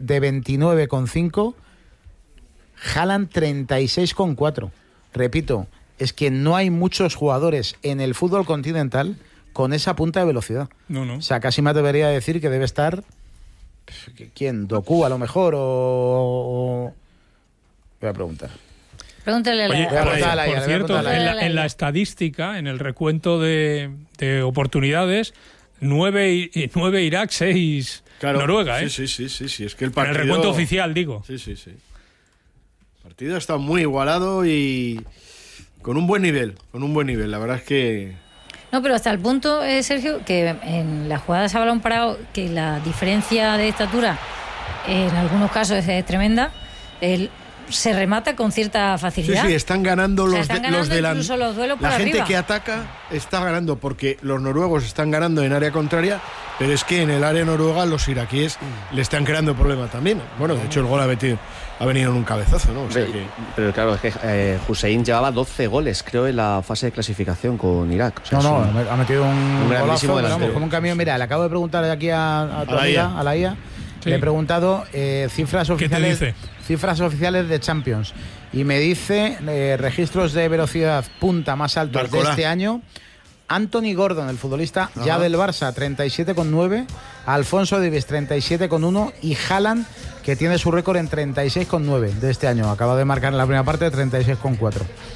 29,5. Haaland 36,4. Repito, es que no hay muchos jugadores en el fútbol continental con esa punta de velocidad. No. O sea, casi me atrevería a decir que debe estar... ¿Quién? ¿Doku a lo mejor? O... Voy a preguntar. Pregúntale a la... Oye, por cierto, en la estadística, en el recuento de oportunidades, 9 Irak, 6 Noruega, ¿eh? Sí, es que el partido... En el recuento oficial, digo. Sí. El partido está muy igualado y con un buen nivel. La verdad es que... No, pero hasta el punto, Sergio, que en las jugadas a balón parado, que la diferencia de estatura en algunos casos es tremenda. Se remata con cierta facilidad. Sí, están ganando los delanteros. La gente que ataca está ganando, porque los noruegos están ganando en área contraria, Pero es que en el área noruega los iraquíes le están creando problemas también. Bueno, de hecho el gol ha venido en un cabezazo, ¿no? O sea que... Pero claro, es que Hussein llevaba 12 goles, creo, en la fase de clasificación con Irak. O sea, ha metido un grandísimo golazo, delantero. como un camión. Mira, le acabo de preguntar aquí a tu amiga, a la IA. Sí. Le he preguntado cifras oficiales. ¿Qué te dice? Cifras oficiales de Champions. Y me dice registros de velocidad punta más altos de este año. Anthony Gordon, el futbolista ya del Barça, 37,9. Alfonso Davies, 37,1. Y Haaland, que tiene su récord en 36,9 de este año. Acaba de marcar en la primera parte 36,4.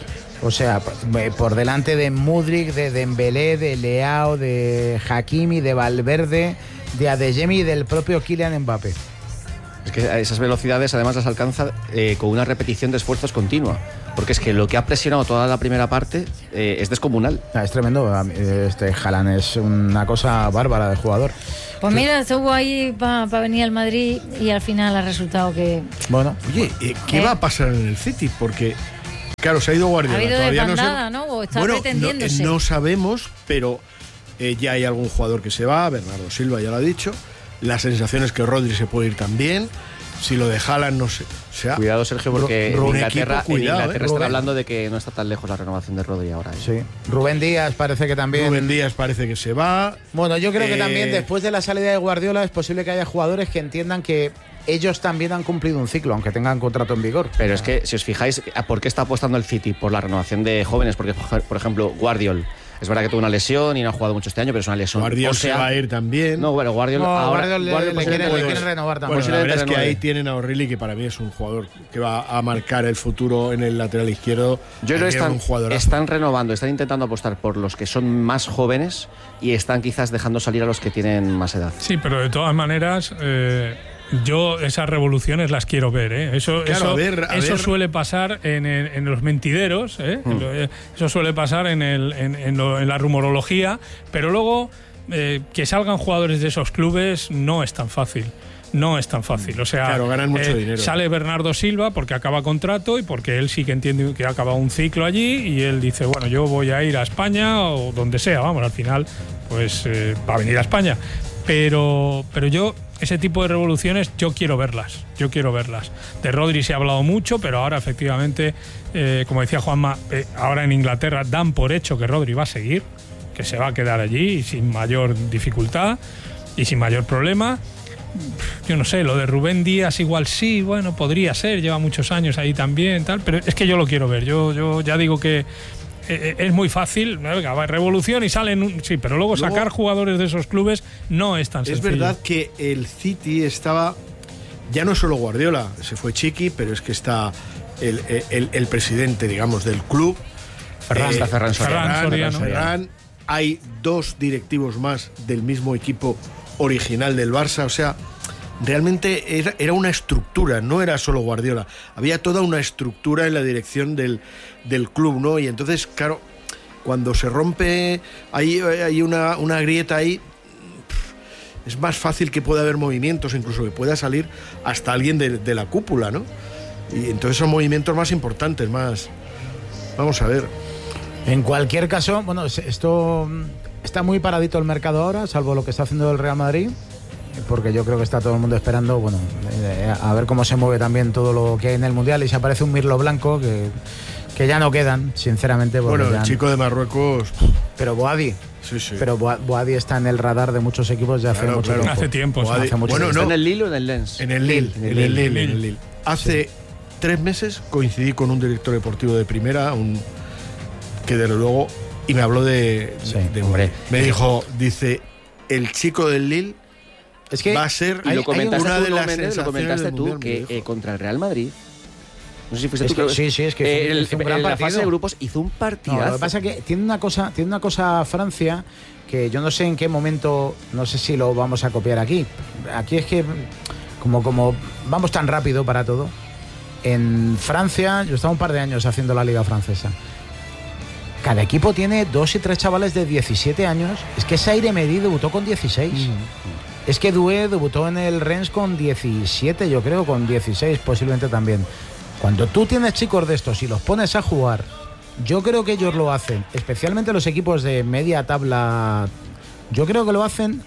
O sea, por delante de Mudryk, de Dembélé, de Leao, de Hakimi, de Valverde, de Adeyemi y del propio Kylian Mbappé. Es que esas velocidades además las alcanza con una repetición de esfuerzos continua. Porque es que lo que ha presionado toda la primera parte es descomunal. Es tremendo. Este Haaland es una cosa bárbara de jugador. Pues mira, estuvo ahí para venir al Madrid y al final ha resultado que... Bueno, oye, ¿qué va a pasar en el City? Porque, claro, se ha ido Guardiola. Ha habido todavía desbandada, ¿no? O está pretendiéndose. No sabemos, pero ya hay algún jugador que se va. Bernardo Silva ya lo ha dicho. La sensación es que Rodri se puede ir también. Si lo de Haaland no sé. O sea, cuidado, Sergio, porque en Inglaterra están Rubén. hablando de que no está tan lejos la renovación de Rodri ahora. Sí. Rubén Díaz parece que también. Rubén Díaz parece que se va. Bueno, yo creo que también después de la salida de Guardiola es posible que haya jugadores que entiendan que ellos también han cumplido un ciclo, aunque tengan contrato en vigor. Pero es que, si os fijáis, ¿por qué está apostando el City? Por la renovación de jóvenes. Porque, por ejemplo, Guardiola. Es verdad que tuvo una lesión y no ha jugado mucho este año, pero es una lesión. Guardiola se va a ir también. No, bueno, Guardiola le quiere renovar también. Bueno, la verdad es que ahí tienen a O'Reilly, que para mí es un jugador que va a marcar el futuro en el lateral izquierdo. Yo creo que están renovando, están intentando apostar por los que son más jóvenes y están quizás dejando salir a los que tienen más edad. Sí, pero de todas maneras... yo esas revoluciones las quiero ver, ¿eh? Eso suele pasar en los mentideros, ¿eh? Eso suele pasar en la rumorología, pero luego que salgan jugadores de esos clubes no es tan fácil. No es tan fácil, o sea, claro, ganan mucho dinero. Sale Bernardo Silva porque acaba contrato y porque él sí que entiende que ha acabado un ciclo allí y él dice, bueno, yo voy a ir a España o donde sea, vamos, al final pues va a venir a España. Pero yo, ese tipo de revoluciones, yo quiero verlas. De Rodri se ha hablado mucho, pero ahora efectivamente, como decía Juanma, ahora en Inglaterra dan por hecho que Rodri va a seguir, que se va a quedar allí sin mayor dificultad y sin mayor problema. Yo no sé, lo de Rubén Díaz igual sí, bueno, podría ser, lleva muchos años ahí también, tal, pero es que yo lo quiero ver. Yo ya digo que es muy fácil, venga, revolución y salen, sí, pero luego sacar jugadores de esos clubes no es tan sencillo. Es verdad que el City estaba, ya no solo Guardiola, se fue Chiqui, pero es que está el presidente, digamos, del club, Ferran Soriano. Hay dos directivos más del mismo equipo original del Barça, o sea, realmente era una estructura, no era solo Guardiola, había toda una estructura en la dirección del club, ¿no? Y entonces, claro, cuando se rompe, hay una grieta ahí, es más fácil que pueda haber movimientos, incluso que pueda salir hasta alguien de la cúpula, ¿no? Y entonces son movimientos más importantes, más... Vamos a ver. En cualquier caso, bueno, esto está muy paradito el mercado ahora, salvo lo que está haciendo el Real Madrid, porque yo creo que está todo el mundo esperando, bueno, a ver cómo se mueve también todo lo que hay en el Mundial, y si aparece un Mirlo Blanco, que ya no quedan, sinceramente. Bueno, el chico de Marruecos... Pero Boadi. Sí. Pero Boadi está en el radar de muchos equipos ya hace mucho tiempo. Hace tiempo. ¿Está en el Lille o en el Lens? En el Lille. Hace 3 meses coincidí con un director deportivo de primera, que desde luego, y me habló de hombre. Me dijo, dice, el chico del Lille es que va a ser una de las sensaciones. Lo comentaste tú, que contra el Real Madrid, no sé si fuiste tú, sí, es que en la fase de grupos hizo un partidazo. No, lo que pasa es que tiene una cosa Francia, que yo no sé en qué momento, no sé si lo vamos a copiar aquí. Aquí es que como vamos tan rápido para todo. En Francia, yo estaba un par de años haciendo la liga francesa. Cada equipo tiene 2 y 3 chavales de 17 años. Es que Zaire Emery debutó con 16. Es que Doué debutó en el Rennes con 17, yo creo, con 16 posiblemente también. Cuando tú tienes chicos de estos y los pones a jugar, yo creo que ellos lo hacen, especialmente los equipos de media tabla, yo creo que lo hacen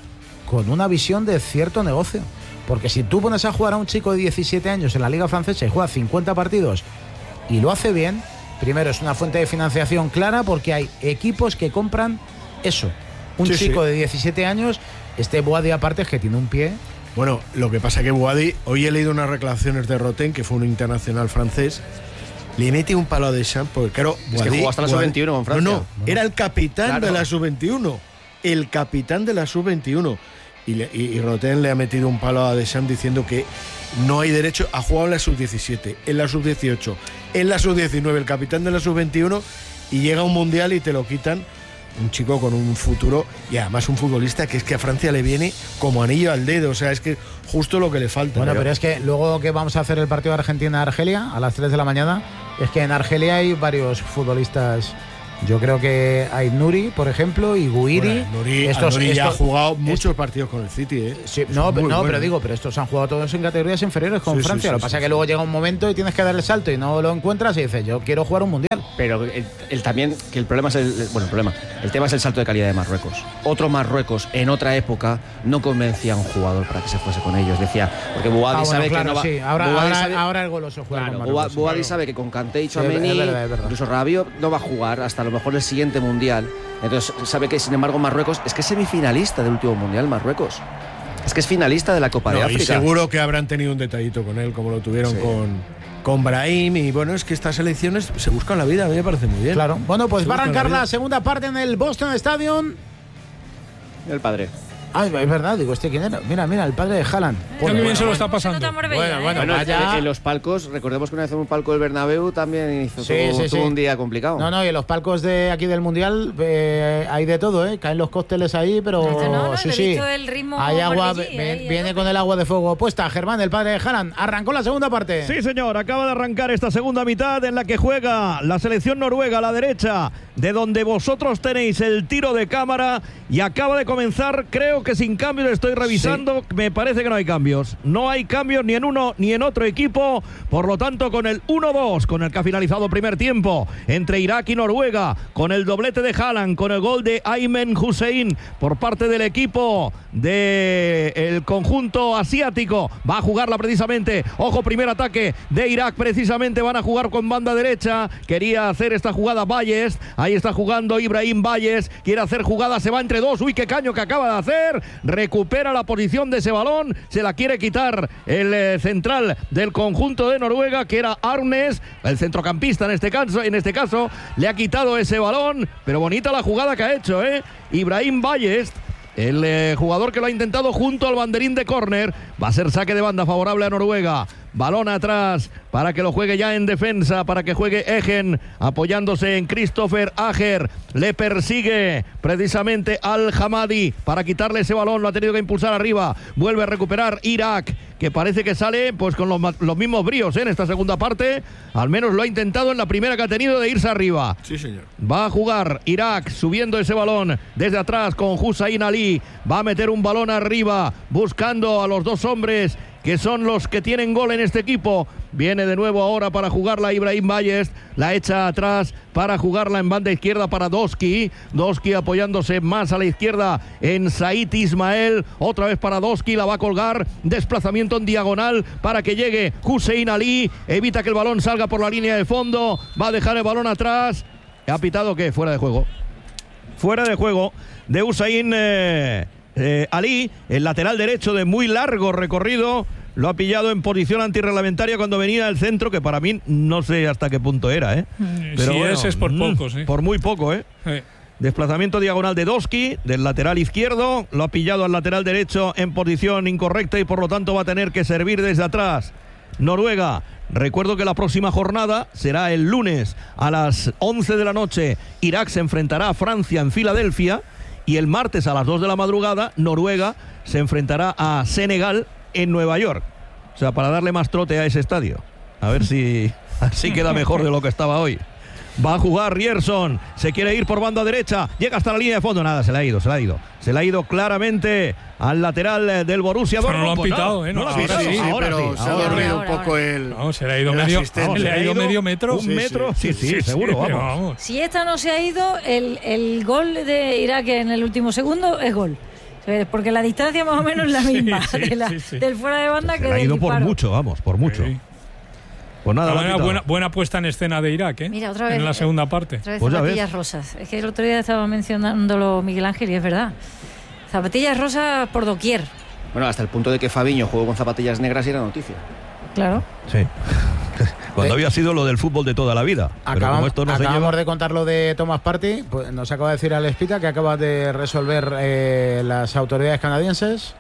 con una visión de cierto negocio. Porque si tú pones a jugar a un chico de 17 años en la Liga Francesa y juega 50 partidos y lo hace bien, primero es una fuente de financiación clara porque hay equipos que compran eso. Un chico de 17 años, Boadi aparte es que tiene un pie. Bueno, lo que pasa que Boadi, hoy he leído unas declaraciones de Roten, que fue un internacional francés, le mete un palo a Deschamps, porque claro, es que jugó hasta la sub-21 con Francia. No, era el capitán de la sub-21. El capitán de la sub-21. Y Roten le ha metido un palo a Deschamps diciendo que no hay derecho a jugar en la sub-17, en la sub-18, en la sub-19, el capitán de la sub-21, y llega a un mundial y te lo quitan. Un chico con un futuro y además un futbolista que es que a Francia le viene como anillo al dedo, o sea, es que justo lo que le falta. Bueno, pero es que luego que vamos a hacer el partido de Argentina-Argelia a las 3 de la mañana, es que en Argelia hay varios futbolistas. Yo creo que hay Nuri, por ejemplo, y Guiri. Bueno, Nuri ya ha jugado muchos partidos con el City, ¿eh? Sí, pero estos han jugado todos en categorías inferiores con Francia. Lo que pasa es que luego llega un momento y tienes que dar el salto y no lo encuentras y dices, yo quiero jugar un mundial. Pero también, que el problema es el tema es el salto de calidad de Marruecos. Otro Marruecos en otra época no convencía a un jugador para que se fuese con ellos. Decía, porque Boadi sabe que no va. Sí. Ahora el goloso juega con Marruecos. Boadi sabe que con Kanté y Tchouaméni, incluso Rabiot, no va a jugar hasta a lo mejor el siguiente mundial. Entonces sabe que sin embargo Marruecos es que es semifinalista del último mundial. Marruecos es que es finalista de la Copa de África. Y seguro que habrán tenido un detallito con él, como lo tuvieron con Brahim. Y bueno, es que estas elecciones se buscan la vida, a mí me parece muy bien. Claro. Bueno, pues va a arrancar la segunda parte en el Boston Stadium. El padre. Ay, es verdad, digo, ¿quién era? Mira, el padre de Haaland. Qué bien se lo está pasando. Bueno, en los palcos, recordemos que una vez en un palco del Bernabéu también tuvo un día complicado. No, y en los palcos de aquí del Mundial hay de todo, ¿eh? Caen los cócteles ahí, pero sí. El ritmo hay agua, viene con el agua de fuego puesta. Germán, el padre de Haaland, arrancó la segunda parte. Sí, señor, acaba de arrancar esta segunda mitad en la que juega la selección noruega a la derecha, de donde vosotros tenéis el tiro de cámara, y acaba de comenzar, creo que sin cambios, estoy revisando, me parece que no hay cambios. No hay cambios ni en uno ni en otro equipo, por lo tanto con el 1-2, con el que ha finalizado primer tiempo entre Irak y Noruega, con el doblete de Haaland, con el gol de Aymen Hussein por parte del equipo del conjunto asiático. Va a jugarla precisamente, ojo, primer ataque de Irak, precisamente van a jugar con banda derecha, quería hacer esta jugada Valles, ahí está jugando Ibrahim Valles, quiere hacer jugada, se va entre dos, uy, qué caño que acaba de hacer, recupera la posición de ese balón, se la quiere quitar el central del conjunto de Noruega, que era Arnes, el centrocampista en este caso, le ha quitado ese balón, pero bonita la jugada que ha hecho, Ibrahim Valles, el jugador que lo ha intentado junto al banderín de córner. Va a ser saque de banda favorable a Noruega. Balón atrás para que lo juegue ya en defensa, para que juegue Egen, apoyándose en Christopher Ager. Le persigue precisamente Al Hamadi para quitarle ese balón, lo ha tenido que impulsar arriba. Vuelve a recuperar Irak, que parece que sale pues con los mismos bríos en esta segunda parte. Al menos lo ha intentado en la primera que ha tenido de irse arriba. Sí, señor. Va a jugar Irak subiendo ese balón desde atrás con Hussein Ali. Va a meter un balón arriba buscando a los dos hombres que son los que tienen gol en este equipo. Viene de nuevo ahora para jugarla Ibrahim Valles, la echa atrás para jugarla en banda izquierda para Doski apoyándose más a la izquierda en Said Ismael, otra vez para Doski, la va a colgar, desplazamiento en diagonal para que llegue Hussein Ali, evita que el balón salga por la línea de fondo, va a dejar el balón atrás. ¿Ha pitado qué? Fuera de juego de Hussein Ali, el lateral derecho de muy largo recorrido. Lo ha pillado en posición antirreglamentaria cuando venía del centro, que para mí no sé hasta qué punto era, Pero si bueno, es por poco, sí. Por muy poco, Desplazamiento diagonal de Doski, del lateral izquierdo. Lo ha pillado al lateral derecho en posición incorrecta y por lo tanto va a tener que servir desde atrás. Noruega. Recuerdo que la próxima jornada será el lunes a las 11 de la noche. Irak se enfrentará a Francia en Filadelfia. Y el martes a las 2 de la madrugada, Noruega se enfrentará a Senegal en Nueva York. O sea, para darle más trote a ese estadio. A ver si así queda mejor de lo que estaba hoy. Va a jugar Rierson, se quiere ir por banda derecha, llega hasta la línea de fondo, nada, se le ha ido claramente al lateral del Borussia Dortmund. No lo han pitado, ¿no? Pero se ha dormido un poco el. No, se le ha ido medio metro. Un metro, sí, seguro, vamos. Si esta no se ha ido, el gol de Irak en el último segundo es gol. O Porque la distancia más o menos es la misma del fuera de banda que del ha ido disparo. por mucho, vamos, por mucho. Sí. Pues nada, buena puesta en escena de Irak, ¿eh? Mira, otra vez, en la segunda parte. Otra vez Pues zapatillas rosas. Es que el otro día estaba mencionándolo Miguel Ángel y es verdad. Zapatillas rosas por doquier. Bueno, hasta el punto de que Fabiño jugó con zapatillas negras y era noticia. Claro. Sí. Cuando había sido lo del fútbol de toda la vida. Pero como esto no se acabamos lleva... de contar lo de Thomas Partey. Pues nos acaba de decir Alex Pita que acaba de resolver las autoridades canadienses.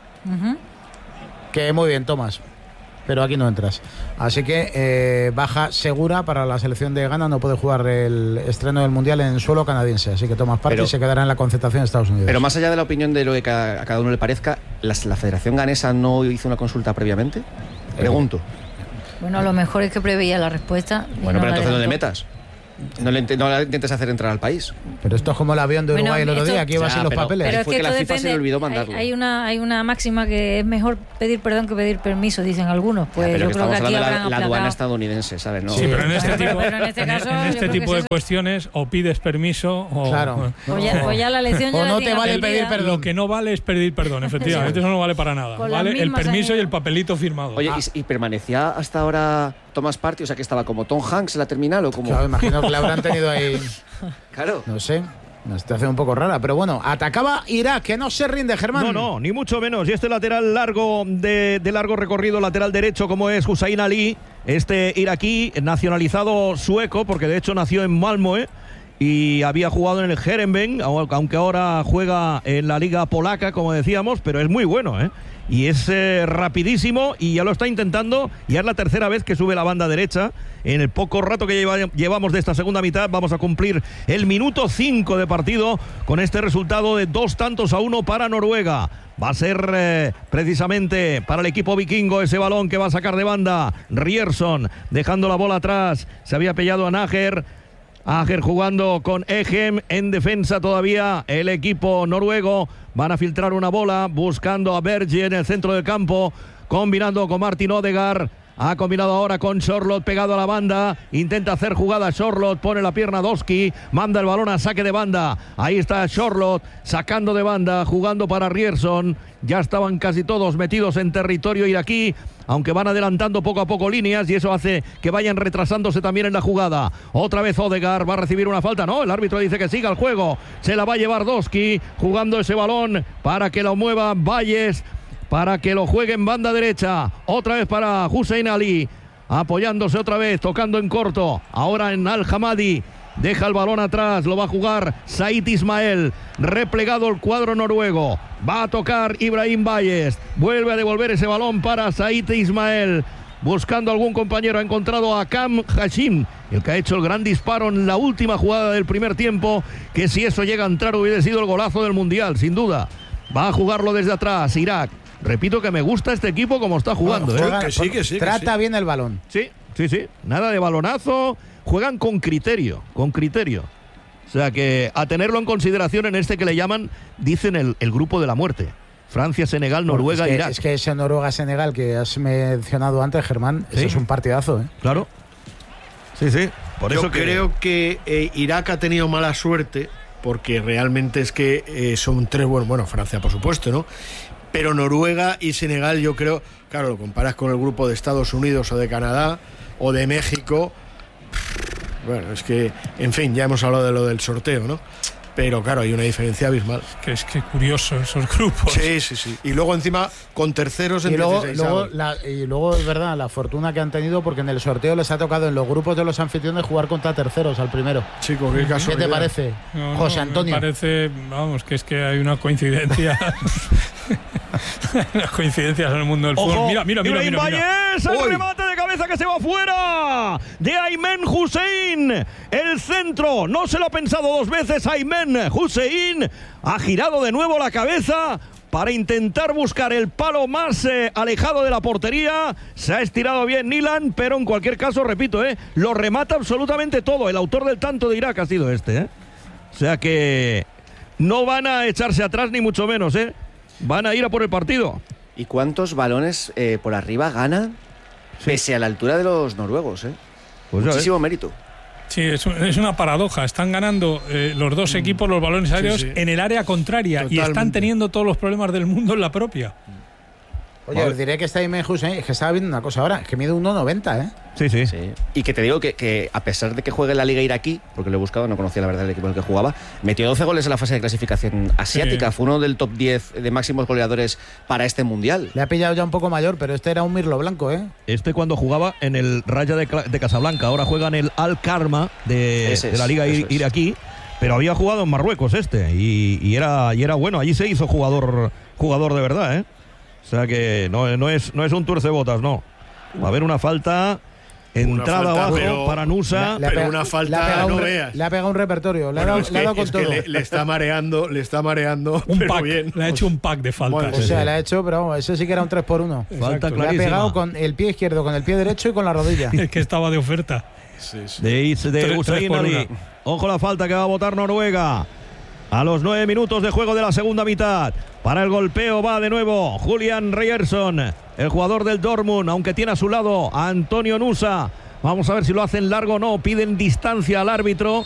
Que muy bien, Thomas. Pero aquí no entras. Así que baja segura para la selección de Ghana. No puede jugar el estreno del Mundial en suelo canadiense. Así que Thomas Partey se quedará en la concentración de Estados Unidos. Pero más allá de la opinión de lo que a cada uno le parezca, ¿la Federación Ganesa no hizo una consulta previamente? Pregunto. Bueno, lo mejor es que preveía la respuesta. Bueno, pero entonces no le metas. No la intentes hacer entrar al país. Pero esto es como el avión de Uruguay el otro día, aquí iba sin los papeles. Pero es fue que la FIFA se le olvidó mandarlo. Hay una máxima que es mejor pedir perdón que pedir permiso, dicen algunos. Pues pero yo creo que aquí hablando de la aduana estadounidense, ¿sabes? ¿No? Sí, pero en este este tipo de cuestiones o pides permiso o... Claro. O ya la lección ya o no te vale pedir perdón. Lo que no vale es pedir perdón, efectivamente. Eso no vale para nada. Vale el permiso y el papelito firmado. Oye, ¿y permanecía hasta ahora Thomas Partey? O sea, que estaba como Tom Hanks en la terminal o como... Claro, imagino que le habrán tenido ahí... Claro. No sé. Una situación un poco rara, pero bueno, atacaba Irak, que no se rinde, Germán. No, ni mucho menos. Y este lateral largo de largo recorrido, lateral derecho, como es Hussein Ali, este iraquí, nacionalizado sueco, porque de hecho nació en Malmö y había jugado en el Heerenveen, aunque ahora juega en la liga polaca, como decíamos, pero es muy bueno, ¿eh? Y es rapidísimo y ya lo está intentando. Ya es la tercera vez que sube la banda derecha. En el poco rato que llevamos de esta segunda mitad, vamos a cumplir el minuto 5 de partido con este resultado de 2-1 para Noruega. Va a ser precisamente para el equipo vikingo ese balón que va a sacar de banda Ryerson, dejando la bola atrás. Se había pillado a Ager jugando con Egem en defensa todavía. El equipo noruego van a filtrar una bola buscando a Berge en el centro del campo, combinando con Martin Odegaard. Ha combinado ahora con Sorloth pegado a la banda. Intenta hacer jugada Sorloth. Pone la pierna Doski. Manda el balón a saque de banda. Ahí está Sorloth sacando de banda. Jugando para Ryerson. Ya estaban casi todos metidos en territorio iraquí. Aunque van adelantando poco a poco líneas. Y eso hace que vayan retrasándose también en la jugada. Otra vez Odegaard va a recibir una falta. No, el árbitro dice que siga el juego. Se la va a llevar Doski. Jugando ese balón para que lo mueva Valles, para que lo juegue en banda derecha. Otra vez para Hussein Ali, apoyándose otra vez, tocando en corto. Ahora en Al-Hamadi, deja el balón atrás, lo va a jugar Said Ismael. Replegado el cuadro noruego, va a tocar Ibrahim Valles. Vuelve a devolver ese balón para Said Ismael, buscando algún compañero. Ha encontrado a Kam Hashim, el que ha hecho el gran disparo en la última jugada del primer tiempo, que si eso llega a entrar hubiera sido el golazo del Mundial, sin duda. Va a jugarlo desde atrás Irak. Repito que me gusta este equipo como está jugando. Juega, que sí, trata bien el balón. Sí. Nada de balonazo. Juegan con criterio. O sea que a tenerlo en consideración en este que le llaman, dicen el grupo de la muerte. Francia, Senegal, Noruega, Irak. Es que ese Noruega-Senegal que has mencionado antes, Germán, ese es un partidazo, ¿eh? Claro. Sí. Por Yo eso creo que Irak ha tenido mala suerte, porque realmente es que son tres buenos. Bueno, Francia, por supuesto, ¿no? Pero Noruega y Senegal, yo creo, claro, lo comparas con el grupo de Estados Unidos o de Canadá o de México. Bueno, es que, en fin, ya hemos hablado de lo del sorteo, ¿no? Pero claro, hay una diferencia abismal. Es que curioso esos grupos. Sí. Y luego encima con terceros en 16. Y luego es verdad, la fortuna que han tenido, porque en el sorteo les ha tocado en los grupos de los anfitriones jugar contra terceros al primero. Chico, qué casualidad. ¿Qué te parece, José Antonio? Me parece, vamos, que es que hay una coincidencia. Las coincidencias en el mundo del fútbol. Mira. Valles, el remate de cabeza que se va fuera de Aymen Hussein. El centro, no se lo ha pensado dos veces. Aymen Hussein ha girado de nuevo la cabeza para intentar buscar el palo más alejado de la portería. Se ha estirado bien Nilan, pero en cualquier caso, repito, lo remata absolutamente todo. El autor del tanto de Irak ha sido este. O sea que no van a echarse atrás ni mucho menos, van a ir a por el partido. ¿Y cuántos balones por arriba gana? Pese a la altura de los noruegos, Pues muchísimo mérito. Sí, es una paradoja. Están ganando los dos equipos los balones aéreos en el área contraria. Totalmente. Y están teniendo todos los problemas del mundo en la propia. Oye, os diré que está Jaime Hussein, es que estaba viendo una cosa ahora, es que mide 1,90, ¿eh? Sí. Y que te digo que a pesar de que juegue en la Liga iraquí, porque lo he buscado, no conocía la verdad el equipo en el que jugaba, metió 12 goles en la fase de clasificación asiática. Fue uno del top 10 de máximos goleadores para este Mundial. Le ha pillado ya un poco mayor, pero este era un mirlo blanco, ¿eh? Cuando jugaba en el Raja de Casablanca, ahora juega en el Al-Karma de la Liga iraquí, pero había jugado en Marruecos y era bueno. Allí se hizo jugador de verdad, ¿eh? O sea que no es un tuercebotas, no. Va a haber una falta, entrada abajo para Nusa. Pero una falta, no veas. Le ha pegado un repertorio, le ha dado con todo. Le está mareando, un pack, bien. Le ha hecho un pack de faltas. O sea, le ha hecho, pero vamos, ese sí que era un 3x1. Falta clarísima. Le ha pegado con el pie izquierdo, con el pie derecho y con la rodilla. Es que estaba de oferta. De Hussein Ali. Ojo la falta que va a botar Noruega. A los 9 minutos de juego de la segunda mitad. Para el golpeo va de nuevo Julian Ryerson, el jugador del Dortmund, aunque tiene a su lado a Antonio Nusa. Vamos a ver si lo hacen largo o no. Piden distancia al árbitro.